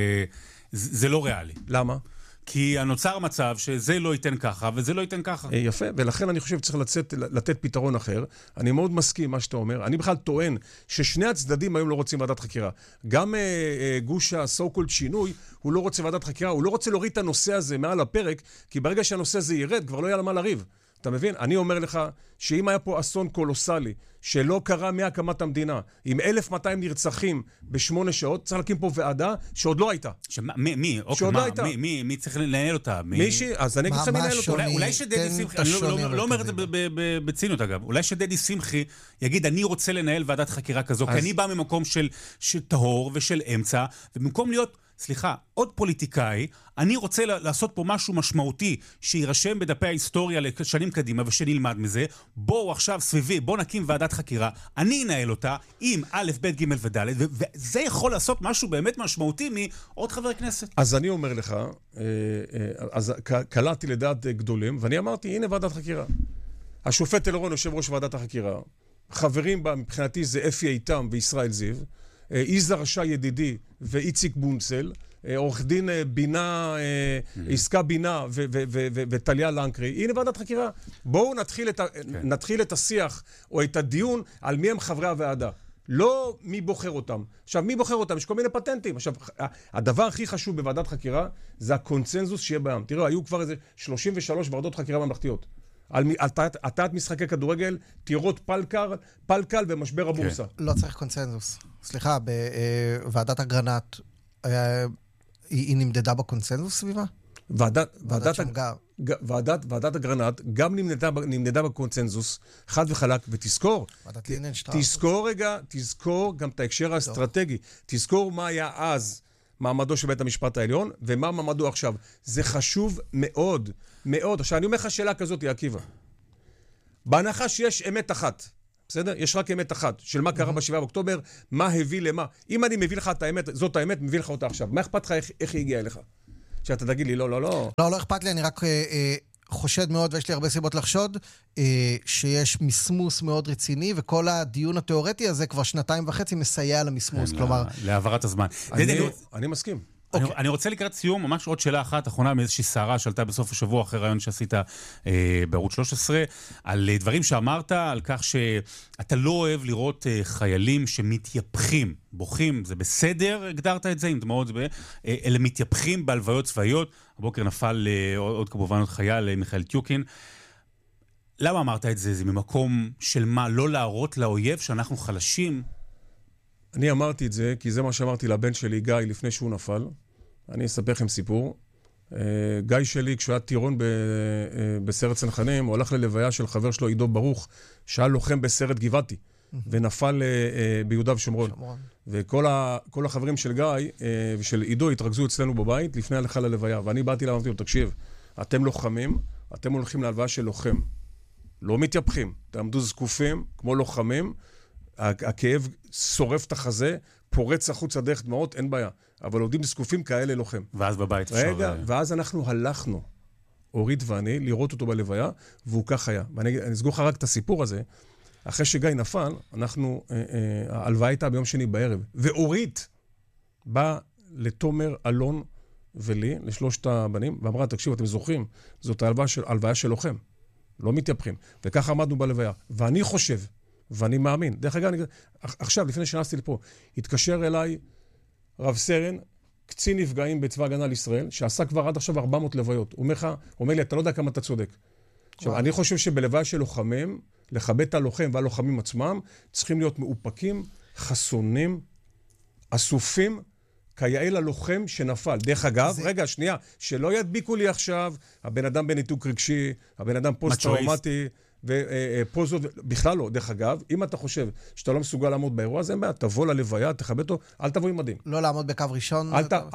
זה לא ריאלי. למה? כי הנוצר מצב שזה לא ייתן ככה וזה לא ייתן ככה. יפה, ולכן אני חושב שצריך לתת פתרון אחר. אני מאוד מסכים מה שאתה אומר. אני בכלל טוען ששני הצדדים היום לא רוצים ועדת חקירה. גם גוש הסו-קולד שינוי, הוא לא רוצה ועדת חקירה, הוא לא רוצה להוריד את הנושא הזה מעל הפרק, כי ברגע שהנושא הזה ירד, כבר לא יהיה למה לריב. אתה מבין? אני אומר לך שאם היה פה אסון קולוסלי, שלא קרה מהקמת המדינה, עם 1,200 נרצחים ב8 שעות, צריך להקים פה ועדה שעוד לא הייתה. מי? שעוד לא הייתה. מי צריך לנהל אותה? מישהי? אז אני אגיד לך מי לנהל אותה. אולי שדדי שמחי, אני לא אומר את זה בציניות אגב, אולי שדדי שמחי יגיד, אני רוצה לנהל ועדת חקירה כזו, כי אני בא ממקום של טהור ושל אמצע, ובמקום להיות... סליחה, עוד פוליטיקאי, אני רוצה לעשות פה משהו משמעותי שירשם בדפי ההיסטוריה לשנים קדימה ושנלמד מזה. בואו עכשיו סביבי, בואו נקים ועדת חקירה, אני אנהל אותה עם א', ב', ג' וד', וזה יכול לעשות משהו באמת משמעותי מעוד חבר כנסת. אז אני אומר לך, אז קלעתי לדעת גדולים, ואני אמרתי, הנה ועדת חקירה. השופט אלרון, יושב ראש ועדת החקירה, חברים בה מבחינתי זה אפי איתם וישראל זיו, יזהר שי ידידי ואיציק בונצל, עורך דין בינה, עסקה בינה וטליה לנקרי. הנה ועדת חקירה. בואו נתחיל את השיח או את הדיון על מי הם חברי הוועדה. לא מי בוחר אותם. עכשיו, מי בוחר אותם? יש כל מיני פטנטים. עכשיו, הדבר הכי חשוב בוועדת חקירה זה הקונצנזוס שיהיה בעם. תראו, היו כבר איזה 33 ועדות חקירה ממלכתיות. על הטעת משחקי כדורגל, טירות פלקל ומשבר הבורסה. לא צריך קונצנזוס. סליחה, בוועדת אגרנט, היא נמדדה בקונצנזוס סביבה? ועדת שמגר. ועדת אגרנט גם נמנדה בקונצנזוס, חד וחלק, ותזכור, תזכור גם את ההקשר האסטרטגי, תזכור מה היה אז מעמדו של בית המשפט העליון, ומה מעמדו עכשיו. זה חשוב מאוד, מאוד. עכשיו, אני אומר לך שאלה כזאת, עקיבא. בהנחה שיש אמת אחת, בסדר? יש רק אמת אחת, של מה קרה ב7 באוקטובר, מה הביא למה. אם אני מביא לך את האמת, זאת האמת, מביא לך אותה עכשיו. מה אכפת לך איך היא הגיעה אליך? שאתה תגיד לי, לא. לא אכפת לי, אני רק חושד מאוד, ויש לי הרבה סיבות לחשוד, שיש מסמוס מאוד רציני, וכל הדיון התיאורטי הזה כבר 2.5 מסייע למסמוס, כלומר... להעברת הזמן. אני מסכים. אני רוצה לקראת סיום, ממש עוד שאלה אחת אחרונה מאיזושהי סערה שעלתה בסוף השבוע אחרי רעיון שעשית בערוץ 13, על דברים שאמרת, על כך שאתה לא אוהב לראות חיילים שמתייפחים, בוכים, זה בסדר, הגדרת את זה עם דמעות, אלה מתייפחים בהלוויות צבאיות. הבוקר נפל עוד כמובן עוד חייל, מיכאל טיוקין. למה אמרת את זה? זה ממקום של מה? לא להראות לאויב שאנחנו חלשים? אני אמרתי את זה, כי זה מה שאמרתי לבן שלי, גיא, לפני שהוא נפל. אני אספר לכם סיפור. גיא שלי, כשהוא היה טירון בסרט צנחנים, הוא הלך ללוויה של חבר שלו, עידו ברוך, שהיה לוחם בסרט גבעתי, ונפל ביהודה ושומרון. וכל החברים של גיא ושל עידו התרכזו אצלנו בבית, לפני הלכה ללוויה. ואני באתי ואמרתי לו, תקשיב, אתם לוחמים, אתם הולכים להלוויה של לוחם. לא מתייפחים, תעמדו זקופים, כמו לוחמים, הכאב שורף את החזה, פורץ החוץ הדרך דמעות, אין בעיה. אבל עובדים זקופים כאלה לוחם. ואז בבית רגע, ואז אנחנו הלכנו, אורית ואני, לראות אותו בלוויה, והוא כך היה. ואני אסגור לך רק את הסיפור הזה. אחרי שגיא נפל, ההלוויה הייתה ביום שני בערב. ואורית באה לתומר, אלון ולי, לשלושת הבנים, ואמרה, תקשיב, אתם זוכרים, זאת ההלוויה של לוחם. לא מתייפחים. וככה עמדנו בלוויה. ואני חושב, ואני מאמין. דרך אגב, עכשיו, לפני שנכנסתי לפה, התקשר אליי רב סרן, קצין נפגעים בצבא הגנה לישראל, שעשה כבר עד עכשיו 400 לוויות. הוא אומר לי, אתה לא יודע כמה אתה צודק. עכשיו, אני חושב שבלוויה של לוחמים, לכבד את הלוחם והלוחמים עצמם, צריכים להיות מאופקים, חסונים, אסופים, כיאה ללוחם שנפל. דרך אגב, רגע, שנייה, שלא ידביקו לי עכשיו, הבן אדם בניתוק רגשי, הבן אדם פוסט-טראומטי, ופוזות, בכלל לא. דרך אגב, אם אתה חושב שאתה לא מסוגל לעמוד באירוע הזה, תבוא ללוויה, תכבד אותו, אל תבוא עם מדים. לא לעמוד בקו ראשון.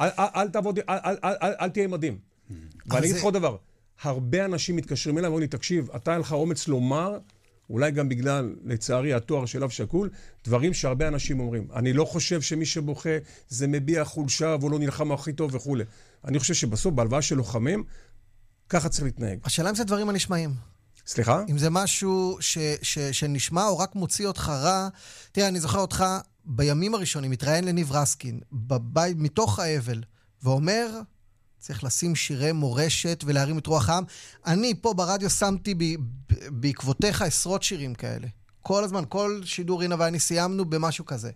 אל תהיה עם מדים. ואני אגיד לך עוד דבר, הרבה אנשים מתקשרים אליי, ואומרים לי, תקשיב, אתה היה לך אומץ לומר, אולי גם בגלל, לצערי, התואר של אב שקול, דברים שהרבה אנשים אומרים. אני לא חושב שמי שבוכה זה מביע חולשה, והוא לא נלחם הכי טוב וכו'. אני חושב שבסוף, בהלוויה של לוחמים, ככה צריך להתנהג. השאלה אם זה דברים הנשמעים. סליחה? אם זה משהו שנשמע או רק מוציא אותך רע. תראה, אני זוכר אותך בימים הראשונים, מתראיין לניב רסקין, בבית, מתוך האבל, ואומר, צריך לשים שירי מורשת ולהרים את רוח העם. אני פה ברדיו שמתי בעקבותיך עשרות שירים כאלה. כל הזמן, כל שידור הנה ואני סיימנו במשהו כזה.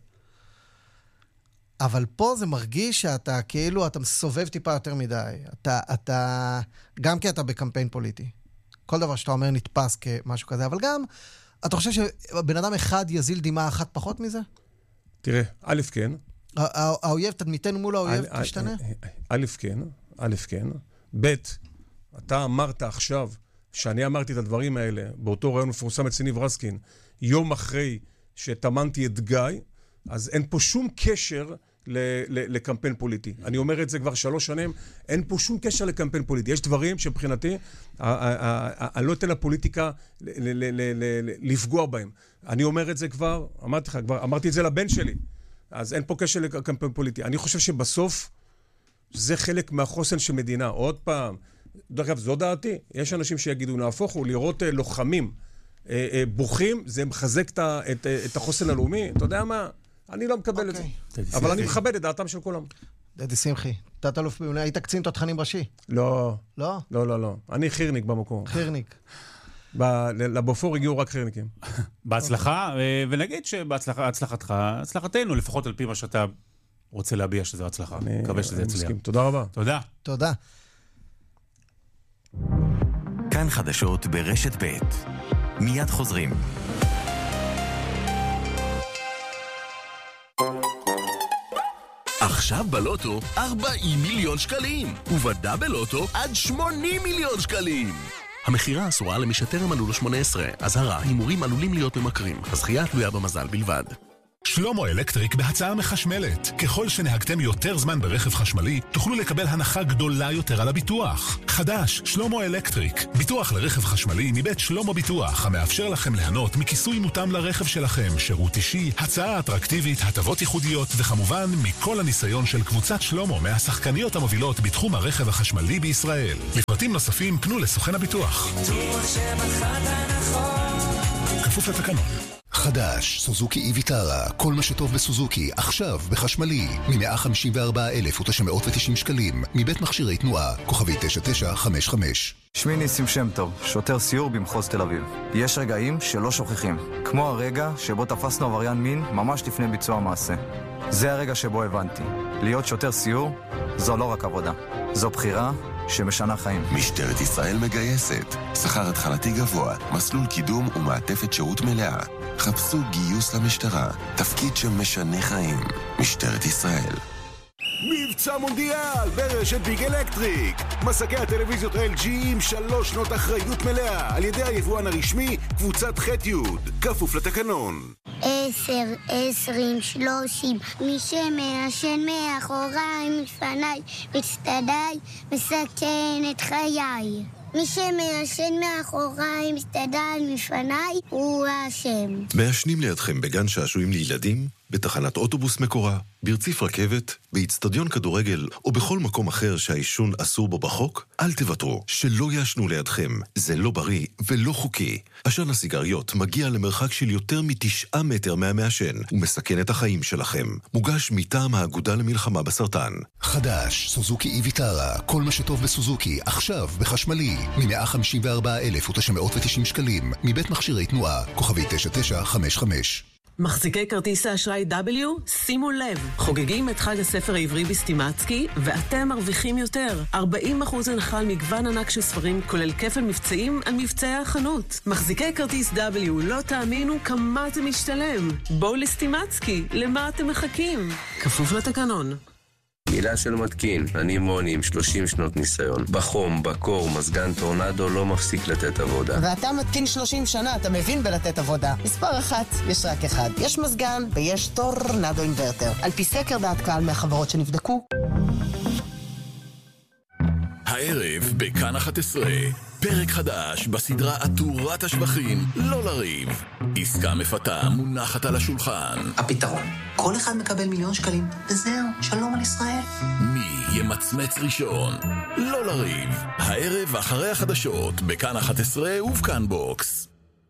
אבל פה זה מרגיש שאתה כאילו, אתה מסובב טיפה יותר מדי. אתה גם כי אתה בקמפיין פוליטי. כל דבר שאתה אומר נתפס כמשהו כזה, אבל גם, אתה חושב שבן אדם אחד יזיל דמעה אחת פחות מזה? תראה, א' כן. האויב, תדמיתנו מול האויב תשתנה? א' כן. ב', אתה אמרת עכשיו, שאני אמרתי את הדברים האלה, באותו רעיון מפורסם אצל ניב רסקין, יום אחרי שתמנתי את גיא, אז אין פה שום קשר לקמפיין פוליטי. אני אומר את זה כבר 3 שנים, אין פה שום קשר לקמפיין פוליטי. יש דברים שמבחינתי, אני לא אתן לפוליטיקה לפגוע בהם. אני אומר את זה כבר, אמרתי את זה לבן שלי, אז אין פה קשר לקמפיין פוליטי. אני חושב שבסוף, זה חלק מהחוסן של מדינה. עוד פעם, דרך אגב, זו דעתי. יש אנשים שיגידו, נהפוך הוא לראות לוחמים בוכים, זה מחזק את החוסן הלאומי. אתה יודע מה? אני לא מקבל את זה. אבל אני מכבד את דעתם של כולם. דדי שמחי, תת-אלוף, היית קצין תותחנים ראשי? לא. לא? לא. אני חירניק במקום. חירניק. לבופור הגיעו רק חירניקים. בהצלחה, ונגיד שבהצלחתך, הצלחתנו, לפחות על פי מה שאתה רוצה להביע שזו הצלחה. אני מקווה שזה יצליח. תודה רבה. תודה. כאן חדשות ברשת ב'. מיד חוזרים. עכשיו בלוטו 40 מיליון שקלים, ובדאבל לוטו עד 80 מיליון שקלים. המחירה אסורה למי שטרם מלאו לו 18. אזהרה, הימורים עלולים להיות ממכרים. הזכייה תלויה במזל בלבד. שלמה אלקטריק בהצעה מחשמלת. ככל שנהגתם יותר זמן ברכב חשמלי, תוכלו לקבל הנחה גדולה יותר על הביטוח. חדש, שלמה אלקטריק. ביטוח לרכב חשמלי מבית שלמה ביטוח, המאפשר לכם ליהנות מכיסוי מותאם לרכב שלכם, שירות אישי, הצעה אטרקטיבית, הטבות ייחודיות, וכמובן מכל הניסיון של קבוצת שלמה מהשחקניות המובילות בתחום הרכב החשמלי בישראל. לפרטים נוספים פנו לסוכן הביטוח. כפוף לתקנון. חדש, סוזוקי איביטרה, כל מה שטוב בסוזוקי, עכשיו בחשמלי, מ-154,990 שקלים, מבית מכשירי תנועה, כוכבי 9955. שמי ניסים שם טוב, שוטר סיור במחוז תל אביב. יש רגעים שלא שוכחים, כמו הרגע שבו תפסנו עבריין מין ממש לפני ביצוע מעשה. זה הרגע שבו הבנתי, להיות שוטר סיור זו לא רק עבודה, זו בחירה שמשנה חיים. משטרת ישראל מגייסת, שכר התחלתי גבוה, מסלול קידום ומעטפת שירות מלאה. חפשו גיוס למשטרה, תפקיד שמשנה חיים. משטרת ישראל. מבצע מונדיאל ברשת ביג אלקטריק. מסקי הטלוויזיות LG עם 3 שנות אחריות מלאה על ידי היבואן הרשמי קבוצת ח'-י', כפוף לתקנון. 10, 20, 30, מי שמעשן מאחוריי, מפניי, מצדדיי, מסכן את חיי. מי שמעשן מאחוריי, מצדדיי, מפניי, הוא האשם. מעשנים לידכם בגן שעשועים לילדים, בתחנת אוטובוס מקורה, ברציף רכבת, באצטדיון כדורגל או בכל מקום אחר שהעישון אסור בו בחוק, אל תוותרו, שלא יעשנו לידכם. זה לא בריא ולא חוקי. עשן הסיגריות מגיע למרחק של יותר מ9 מטר מהמעשן ומסכן את החיים שלכם. מוגש מטעם האגודה למלחמה בסרטן. חדש, סוזוקי איביטרה, כל מה שטוב בסוזוקי, עכשיו בחשמלי, מ-154,990 שקלים, מבית מכשירי תנועה, כוכבי 9955. מחזיקי כרטיס האשראי W, שימו לב, חוגגים את חג הספר העברי בסטימצקי, ואתם מרוויחים יותר. 40% הנחה על מגוון ענק של ספרים, כולל כפל מבצעים על מבצעי החנות. מחזיקי כרטיס W, לא תאמינו כמה זה משתלם. בואו לסטימצקי, למה אתם מחכים? כפוף לתקנון. מילה של מתקין, אני מוני עם 30 שנות ניסיון. בחום, בקור, מזגן טורנדו לא מפסיק לתת עבודה. ואתה מתקין 30 שנה, אתה מבין בלתת עבודה. מספר 1, יש רק אחד. יש מזגן ויש טורנדו אינברטר. על פי סקר דעת קהל מהחברות שנבדקו. הערב בכאן 11, פרק חדש בסדרה עטורת השבחים, לא לריב. עסקה מפתה מונחת על השולחן. הפתרון, כל אחד מקבל 1,000,000 שקלים, וזהו, שלום על ישראל. מי ימצמץ ראשון? לא לריב. הערב אחרי החדשות, בכאן 11 ובכאן בוקס.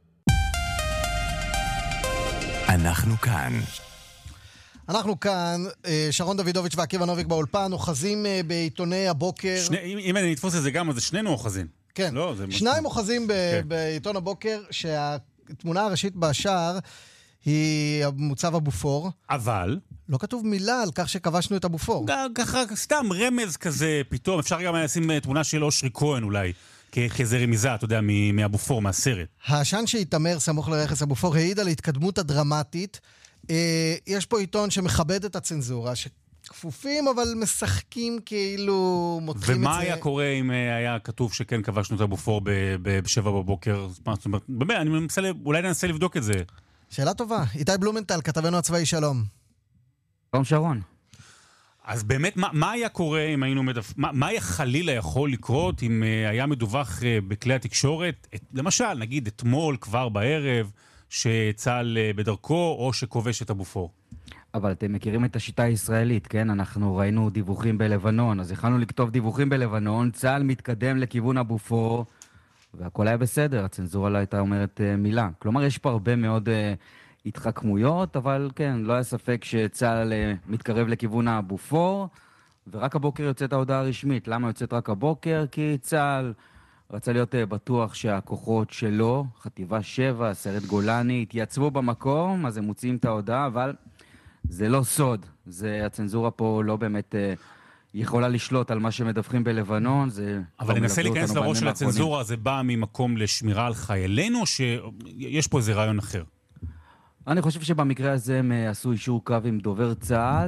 אנחנו כאן. אנחנו כאן, שרון דוידוביץ' ועקיבא נוביק באולפן, אוחזים בעיתוני הבוקר. אם אני נתפוס את זה גם, אז שנינו אוחזים. כן, לא, שניים אוחזים בעיתון הבוקר, שהתמונה הראשית בשער היא מוצב הבופור. אבל לא כתוב מילה על כך שכבשנו את הבופור. ככה, סתם רמז כזה, פתאום אפשר גם לשים תמונה של אושרי כהן אולי, כזה רמיזה, אתה יודע, מהבופור, מהסרט. העשן שהתאמר סמוך לרכס הבופור העיד על התקדמות הדרמטית. יש פה עיתון שמכבד את הצנזורה, שכפופים אבל משחקים כאילו מותחים את זה. ומה היה קורה אם היה כתוב שכן כבשנו את הבופור ב-7 בבוקר? באמת, אולי ננסה לבדוק את זה. שאלה טובה. איתי בלומנטל, כתבנו הצבאי, שלום. שלום שרון. אז באמת, מה היה קורה אם היינו מה היה חלילה יכול לקרות אם היה מדווח בכלי התקשורת, למשל, נגיד אתמול כבר בערב, שצהל בדרכו או שכובש את הבופור? אבל אתם מכירים את השיטה הישראלית, כן? אנחנו ראינו דיווחים בלבנון, אז יכולנו לכתוב דיווחים בלבנון, צהל מתקדם לכיוון הבופור, והכל היה בסדר, הצנזורה לא הייתה אומרת מילה. כלומר, יש פה הרבה מאוד התחכמויות, אבל כן, לא היה ספק שצהל מתקרב לכיוון הבופור, ורק הבוקר יוצאת ההודעה הרשמית. למה יוצאת רק הבוקר? כי צהל רצה להיות בטוח שהכוחות שלו, חטיבה 7, סיירת גולני, התייצבו במקום, אז הם מוציאים את ההודעה, אבל זה לא סוד. הצנזורה פה לא באמת יכולה לשלוט על מה שמדווחים בלבנון. אבל ננסה להיכנס לראש של הצנזורה, זה בא ממקום לשמירה על חיילינו, או שיש פה איזה רעיון אחר? אני חושב שבמקרה הזה הם עשו אישור קו עם דובר צה"ל,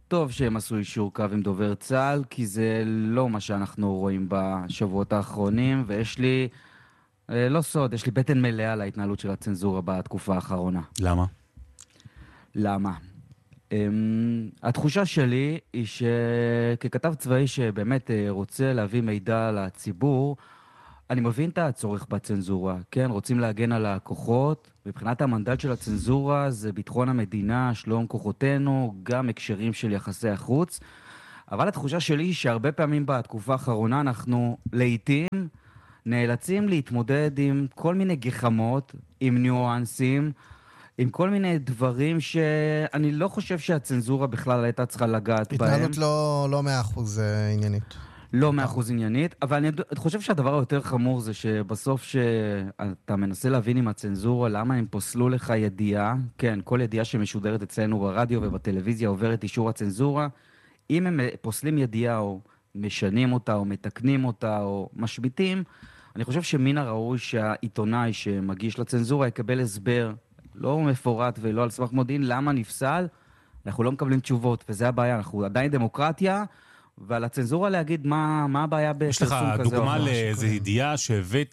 טוב שהם עשו אישור קו עם דובר צה"ל, כי זה לא מה שאנחנו רואים בשבועות האחרונים, ויש לי, לא סוד, יש לי בטן מלאה על ההתנהלות של הצנזורה בתקופה האחרונה. למה? למה? התחושה שלי היא שככתב צבאי שבאמת רוצה להביא מידע לציבור, אני מבין את הצורך בצנזורה, כן? רוצים להגן על הכוחות, מבחינת המנדט של הצנזורה זה ביטחון המדינה, שלום כוחותינו, גם הקשרים של יחסי החוץ, אבל התחושה שלי היא שהרבה פעמים בתקופה האחרונה אנחנו לעתים נאלצים להתמודד עם כל מיני גחמות, עם ניואנסים, עם כל מיני דברים שאני לא חושב שהצנזורה בכלל הייתה צריכה לגעת בהם. התנהלות לא 100% עניינית. לא 100% עניינית, אבל אני חושב שהדבר היותר חמור זה שבסוף שאתה מנסה להבין עם הצנזורה למה הם פוסלו לך ידיעה, כן, כל ידיעה שמשודרת אצלנו ברדיו ובטלוויזיה עוברת אישור הצנזורה, אם הם פוסלים ידיעה או משנים אותה או מתקנים אותה או משביטים, אני חושב שמן הראוי שהעיתונאי שמגיש לצנזורה יקבל הסבר, לא מפורט ולא על סמך מודיעין, למה נפסל, אנחנו לא מקבלים תשובות, וזה הבעיה, אנחנו עדיין דמוקרטיה, ועל הצנזורה להגיד מה הבעיה בפרסום כזה. יש לך דוגמה לאיזו ידיעה שהבאת,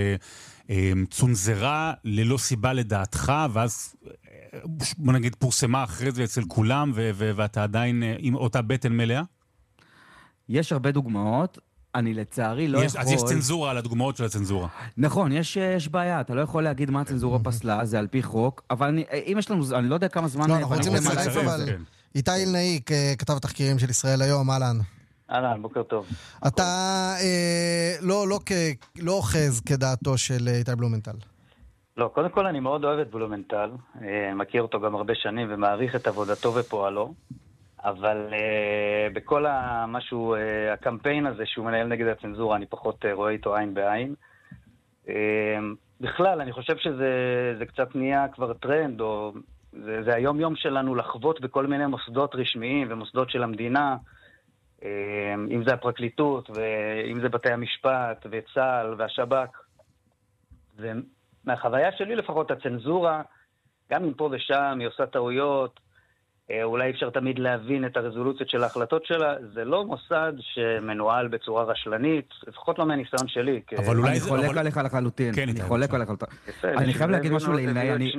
שצונזרה ללא סיבה לדעתך, ואז בוא נגיד פורסמה אחרי זה אצל כולם, ואתה עדיין עם אותה בטן מלאה? יש הרבה דוגמאות. אני לצערי לא יכול... אז יש צנזורה על הדוגמאות של הצנזורה. נכון, יש בעיה. אתה לא יכול להגיד מה הצנזורה פסלה, זה על פי חוק, אבל אם יש לנו... אני לא יודע כמה זמן... לא, אנחנו רוצים לצרף, אבל... איתי אלנאי, כתב התחקירים של ישראל היום, אהלן. אהלן, בוקר טוב. אתה לא אוחז כדעתו של איתי בלומנטל. לא, קודם כל אני מאוד אוהב את בלומנטל, מכיר אותו גם הרבה שנים ומעריך את עבודתו ופועלו, אבל בכל משהו, הקמפיין הזה שהוא מנהל נגד הצנזורה, אני פחות רואה איתו עין בעין. בכלל, אני חושב שזה קצת נהיה כבר טרנד, או זה היום-יום שלנו לחוות בכל מיני מוסדות רשמיים ומוסדות של המדינה, אם זה הפרקליטות, ואם זה בתי המשפט, וצה"ל, והשב"כ. ומהחוויה שלי לפחות, הצנזורה, גם אם פה ושם היא עושה טעויות, אולי אפשר תמיד להבין את הרזולוציות של ההחלטות שלה, זה לא מוסד שמנוהל בצורה רשלנית, לפחות לא מהניסיון שלי. אבל אולי אני חולק עליך לחלוטין. אני חולק עליך לחלוטין. אני חייב להגיד משהו לאילנאי.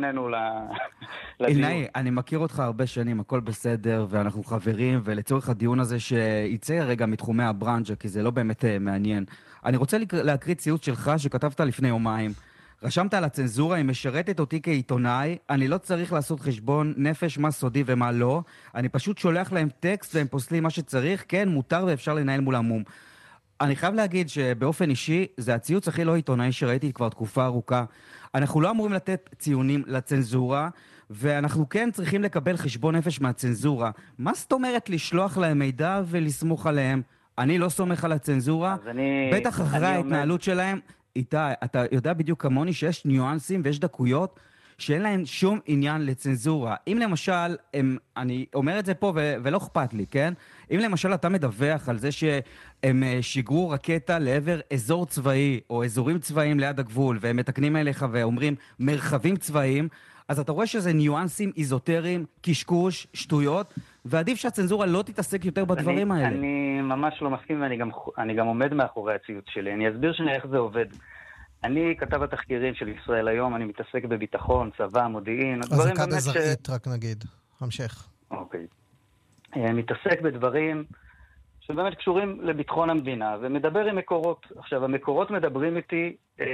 אילנאי, אני מכיר אותך הרבה שנים, הכל בסדר, ואנחנו חברים, ולצורך הדיון הזה שיצא רגע מתחומי הברנז'ה, כי זה לא באמת מעניין. אני רוצה להקריא ציוץ שלך שכתבת לפני יומיים. רשמת על הצנזורה, היא משרתת אותי כעיתונאי, אני לא צריך לעשות חשבון נפש מה סודי ומה לא, אני פשוט שולח להם טקסט והם פוסלים מה שצריך, כן, מותר ואפשר לנהל מול המום. אני חייב להגיד שבאופן אישי, זה הציוץ הכי לא עיתונאי שראיתי כבר תקופה ארוכה. אנחנו לא אמורים לתת ציונים לצנזורה, ואנחנו כן צריכים לקבל חשבון נפש מהצנזורה. מה זאת אומרת לשלוח להם מידע ולסמוך עליהם? אני לא סומך על הצנזורה, בטח אחרי ההתנהלות שלהם. איתי, אתה יודע בדיוק כמוני שיש ניואנסים ויש דקויות שאין להם שום עניין לצנזורה. אם למשל, אני אומר את זה פה ולא אכפת לי, כן? אם למשל אתה מדווח על זה שהם שיגרו רקטה לעבר אזור צבאי או אזורים צבאיים ליד הגבול והם מתקנים אליך ואומרים מרחבים צבאיים, אז אתה רואה שזה ניואנסים איזוטריים, קשקוש, שטויות, ועדיף שהצנזורה לא תתעסק יותר בדברים האלה. אני ממש לא מסכים ואני גם עומד מאחורי הציוץ שלי. אני אסביר שנייה איך זה עובד. אני כתב התחקירים של ישראל היום, אני מתעסק בביטחון, צבא, מודיעין. אז זה כד אזרחית, רק נגיד. המשך. אוקיי. מתעסק בדברים שבאמת קשורים לביטחון המדינה, ומדבר עם מקורות. עכשיו, המקורות מדברים איתי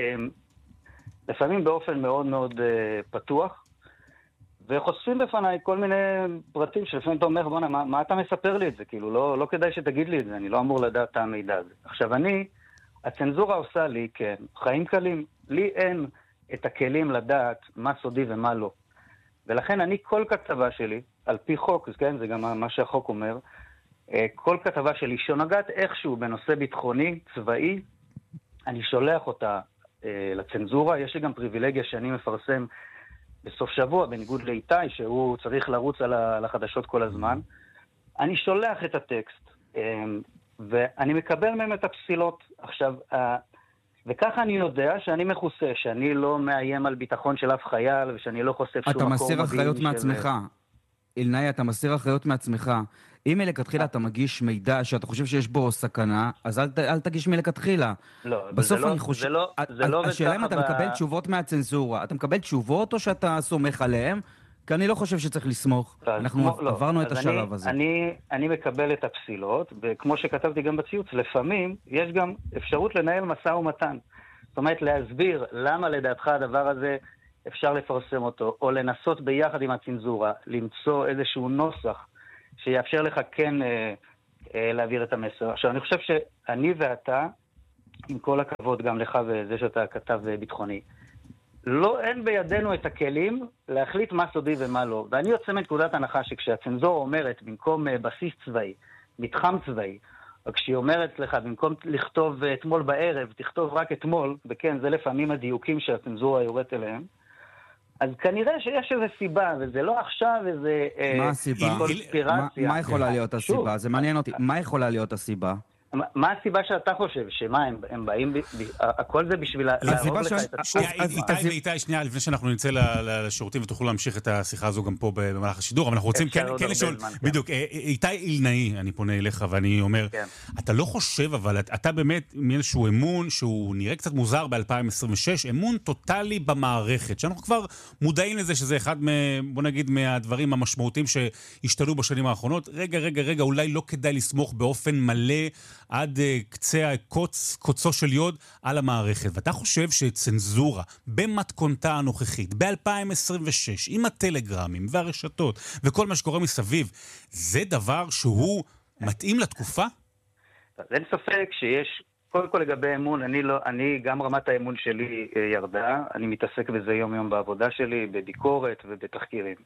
לפעמים באופן מאוד מאוד פתוח, וחושפים בפניי כל מיני פרטים שלפעמים אתה אומר, בונה, מה אתה מספר לי את זה? כאילו, לא כדאי שתגיד לי את זה, אני לא אמור לדעת את המידע הזה. עכשיו, הצנזורה עושה לי, כן, חיים קלים. לי אין את הכלים לדעת מה סודי ומה לא. ולכן כל כתבה שלי, על פי חוק, כן, זה גם מה שהחוק אומר, כל כתבה שלי שנוגעת איכשהו בנושא ביטחוני, צבאי, אני שולח אותה לצנזורה. יש לי גם פריבילגיה שאני מפרסם בסוף שבוע, בניגוד לאיתי, שהוא צריך לרוץ על החדשות כל הזמן. אני שולח את הטקסט, ואני מקבל מהם את הפסילות. עכשיו, וככה אני יודע שאני מכוסה, שאני לא מאיים על ביטחון של אף חייל, ושאני לא חושף שום מקור אתה מסיר אחריות מעצמך. אילנאי, אתה מסיר אחריות מעצמך. אם מלכתחילה אתה מגיש מידע שאתה חושב שיש בו סכנה, אז אל תגיש מלכתחילה. לא, בסוף זה אני חושב... זה לא השאלה אם אתה מקבל תשובות מהצנזורה. אתה מקבל תשובות או שאתה סומך עליהם? כי אני לא חושב שצריך לסמוך. אנחנו עברנו את השלב הזה. אני מקבל את הפסילות, וכמו שכתבתי גם בציוץ, לפעמים יש גם אפשרות לנהל משא ומתן. זאת אומרת, להסביר למה לדעתך הדבר הזה אפשר לפרסם אותו, או לנסות ביחד עם הצנזורה, למצוא איזשהו נוסח שיאפשר לך כן להעביר את המסר. עכשיו, אני חושב שאני ואתה, עם כל הכבוד גם לך וזה שאתה כתב ביטחוני, אין בידינו את הכלים להחליט מה סודי ומה לא. ואני יוצא מנקודת הנחה שכשהצנזורה אומרת, במקום בסיס צבאי, מתחם צבאי, או כשהיא אומרת לך, במקום לכתוב אתמול בערב, תכתוב רק אתמול, וכן, זה לפעמים הדיוקים שהצנזורה יורדת אליהם, אז כנראה שיש איזו סיבה, וזה לא עכשיו איזה קונספירציה. מה יכולה להיות הסיבה? זה מעניין אותי. מה יכולה להיות הסיבה? מה הסיבה שאתה חושב? שמה, הם באים, הכל זה בשביל להרוג לך את השוק? איתי, שנייה, לפני שאנחנו נצא לשירותים ותוכלו להמשיך את השיחה הזו גם פה במהלך השידור, אבל אנחנו רוצים כן לשאול, בדיוק, איתי אילנאי, אני פונה אליך ואני אומר, אתה לא חושב, אבל אתה באמת מאיזשהו אמון שהוא נראה קצת מוזר ב-2026, אמון טוטלי במערכת, שאנחנו כבר מודעים לזה שזה אחד, בוא נגיד, מהדברים המשמעותיים שהשתנו בשנים האחרונות. רגע, אולי לא כדאי לסמוך באופן מלא עד קצה קוצו של יוד על המערכת. ואתה חושב שצנזורה במתכונתה הנוכחית, ב-2026, עם הטלגרמים והרשתות וכל מה שקורה מסביב, זה דבר שהוא מתאים לתקופה? אין ספק שיש, קודם כל לגבי אמון, אני גם רמת האמון שלי ירדה, אני מתעסק בזה יום בעבודה שלי, בביקורת ובתחקירים.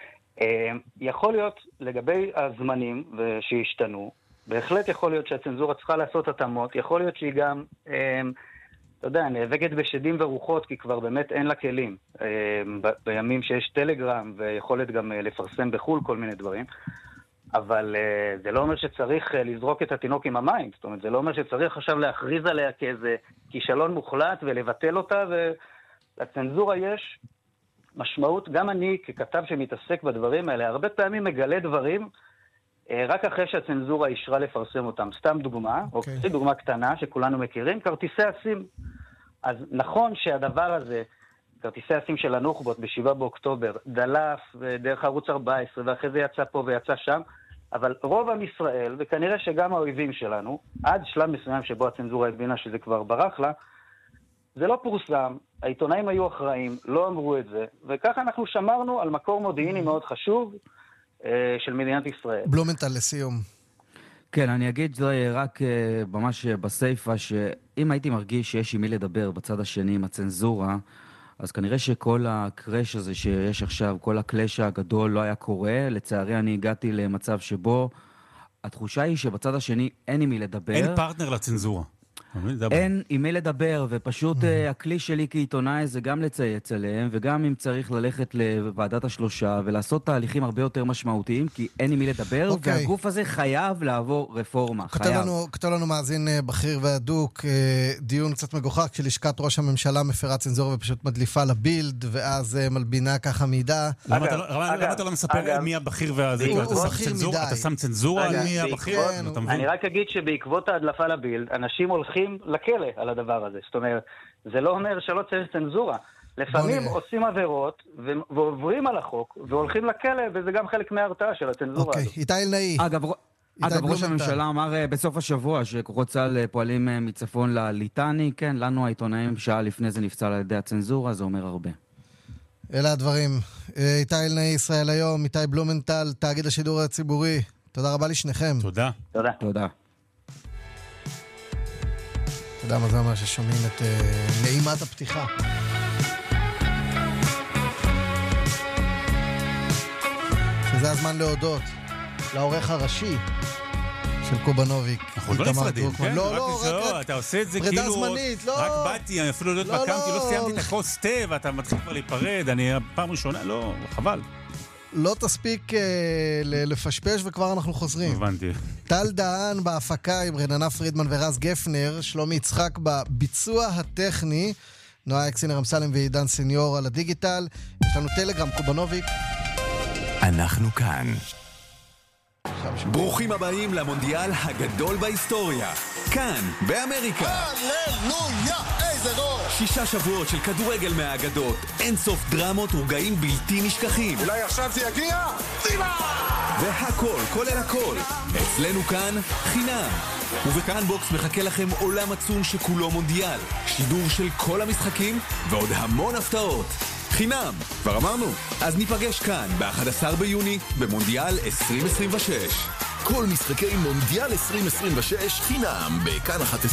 יכול להיות לגבי הזמנים שהשתנו, בהחלט יכול להיות שהצנזורה צריכה לעשות התאמות, יכול להיות שהיא גם, אתה יודע, נאבקת בשדים ורוחות, כי כבר באמת אין לה כלים. בימים שיש טלגרם ויכולת גם לפרסם בחול כל מיני דברים, אבל זה לא אומר שצריך לזרוק את התינוק עם המים, זאת אומרת, זה לא אומר שצריך עכשיו להכריז עליה כאיזה כישלון מוחלט ולבטל אותה, ולצנזורה יש משמעות, גם אני ככתב שמתעסק בדברים האלה, הרבה פעמים מגלה דברים, רק אחרי שהצנזורה אישרה לפרסם אותם. סתם דוגמה, או דוגמה קטנה שכולנו מכירים, כרטיסי הסים. אז נכון שהדבר הזה, כרטיסי הסים של הנוח'בות ב7 באוקטובר, דלף דרך ערוץ 14, ואחרי זה יצא פה ויצא שם, אבל רוב עם ישראל, וכנראה שגם האויבים שלנו, עד שלב מסוים שבו הצנזורה הבינה שזה כבר ברח לה, זה לא פורסם, העיתונאים היו אחראים, לא אמרו את זה, וככה אנחנו שמרנו על מקור מודיעיני מאוד חשוב, של מדינת ישראל. בלומנטל לסיום. כן, אני אגיד רק ממש בסייפה, שאם הייתי מרגיש שיש עם מי לדבר בצד השני עם הצנזורה, אז כנראה שכל הקרש הזה שיש עכשיו, כל הקלש הגדול לא היה קורה. לצערי אני הגעתי למצב שבו התחושה היא שבצד השני אין עם מי לדבר. אין פרטנר לצנזורה. אין עם מי לדבר, ופשוט הכלי שלי כעיתונאי זה גם לצייץ עליהם, וגם אם צריך ללכת לוועדת השלושה ולעשות תהליכים הרבה יותר משמעותיים, כי אין עם מי לדבר, והגוף הזה חייב לעבור רפורמה. כתוב לנו מאזין בכיר והדוק, דיון קצת מגוחך, כשלשכת ראש הממשלה מפרה צנזורה ופשוט מדליפה לבילד, ואז מלבינה ככה מידע. למה אתה לא מספר מי הבכיר והדוק? אתה שם צנזורה על מי הבכיר? אני רק אגיד שבעקבות ההדלפה לבילד, אנשים הולכים לכלא על הדבר הזה. זאת אומרת, זה לא אומר שלא צריך צנזורה. לפעמים עושים עבירות ועוברים על החוק והולכים לכלא, וזה גם חלק מההרתעה של הצנזורה הזאת. איתי אילנאי. אגב, ראש הממשלה אמר בסוף השבוע שכוחות צה"ל פועלים מצפון לליטני. כן, לנו העיתונאים שעה לפני זה נפצע על ידי הצנזורה, זה אומר הרבה. אלה הדברים. איתי אילנאי, ישראל היום, איתי בלומנטל, תאגיד השידור הציבורי. תודה רבה לשניכם. תודה. תודה. אתה יודע מה זה אומר ששומעים את נעימת הפתיחה. שזה הזמן להודות לעורך הראשי של קובנוביק. אנחנו לא נפרדים, כן? לא, אתה עושה את זה כאילו... רק באתי, אני אפילו לא התמקמתי, לא סיימתי את הכוס תה, ואתה מתחיל כבר להיפרד, אני פעם ראשונה, לא, חבל. לא תספיק לפשפש וכבר אנחנו חוזרים. הבנתי. טל דהן בהפקה עם רננה פרידמן ורז גפנר, שלומי יצחק בביצוע הטכני, נועה אקסינר אמסלם ועידן סניור על הדיגיטל. יש לנו טלגרם, קובנוביק. אנחנו כאן. ברוכים הבאים למונדיאל הגדול בהיסטוריה. כאן, באמריקה. הללויה, איזה ראש! 6 שבועות של כדורגל מהאגדות. אין סוף דרמות ורגעים בלתי נשכחים. אולי עכשיו זה יגיע? דימה! והכל, כולל הכל. אצלנו כאן, חינם. ובכאן בוקס מחכה לכם עולם עצום שכולו מונדיאל. שידור של כל המשחקים ועוד המון הפתעות. חינם, כבר אמרנו. אז ניפגש כאן ב-11 ביוני במונדיאל 2026. כל משחקי מונדיאל 2026 חינם בכאן 11.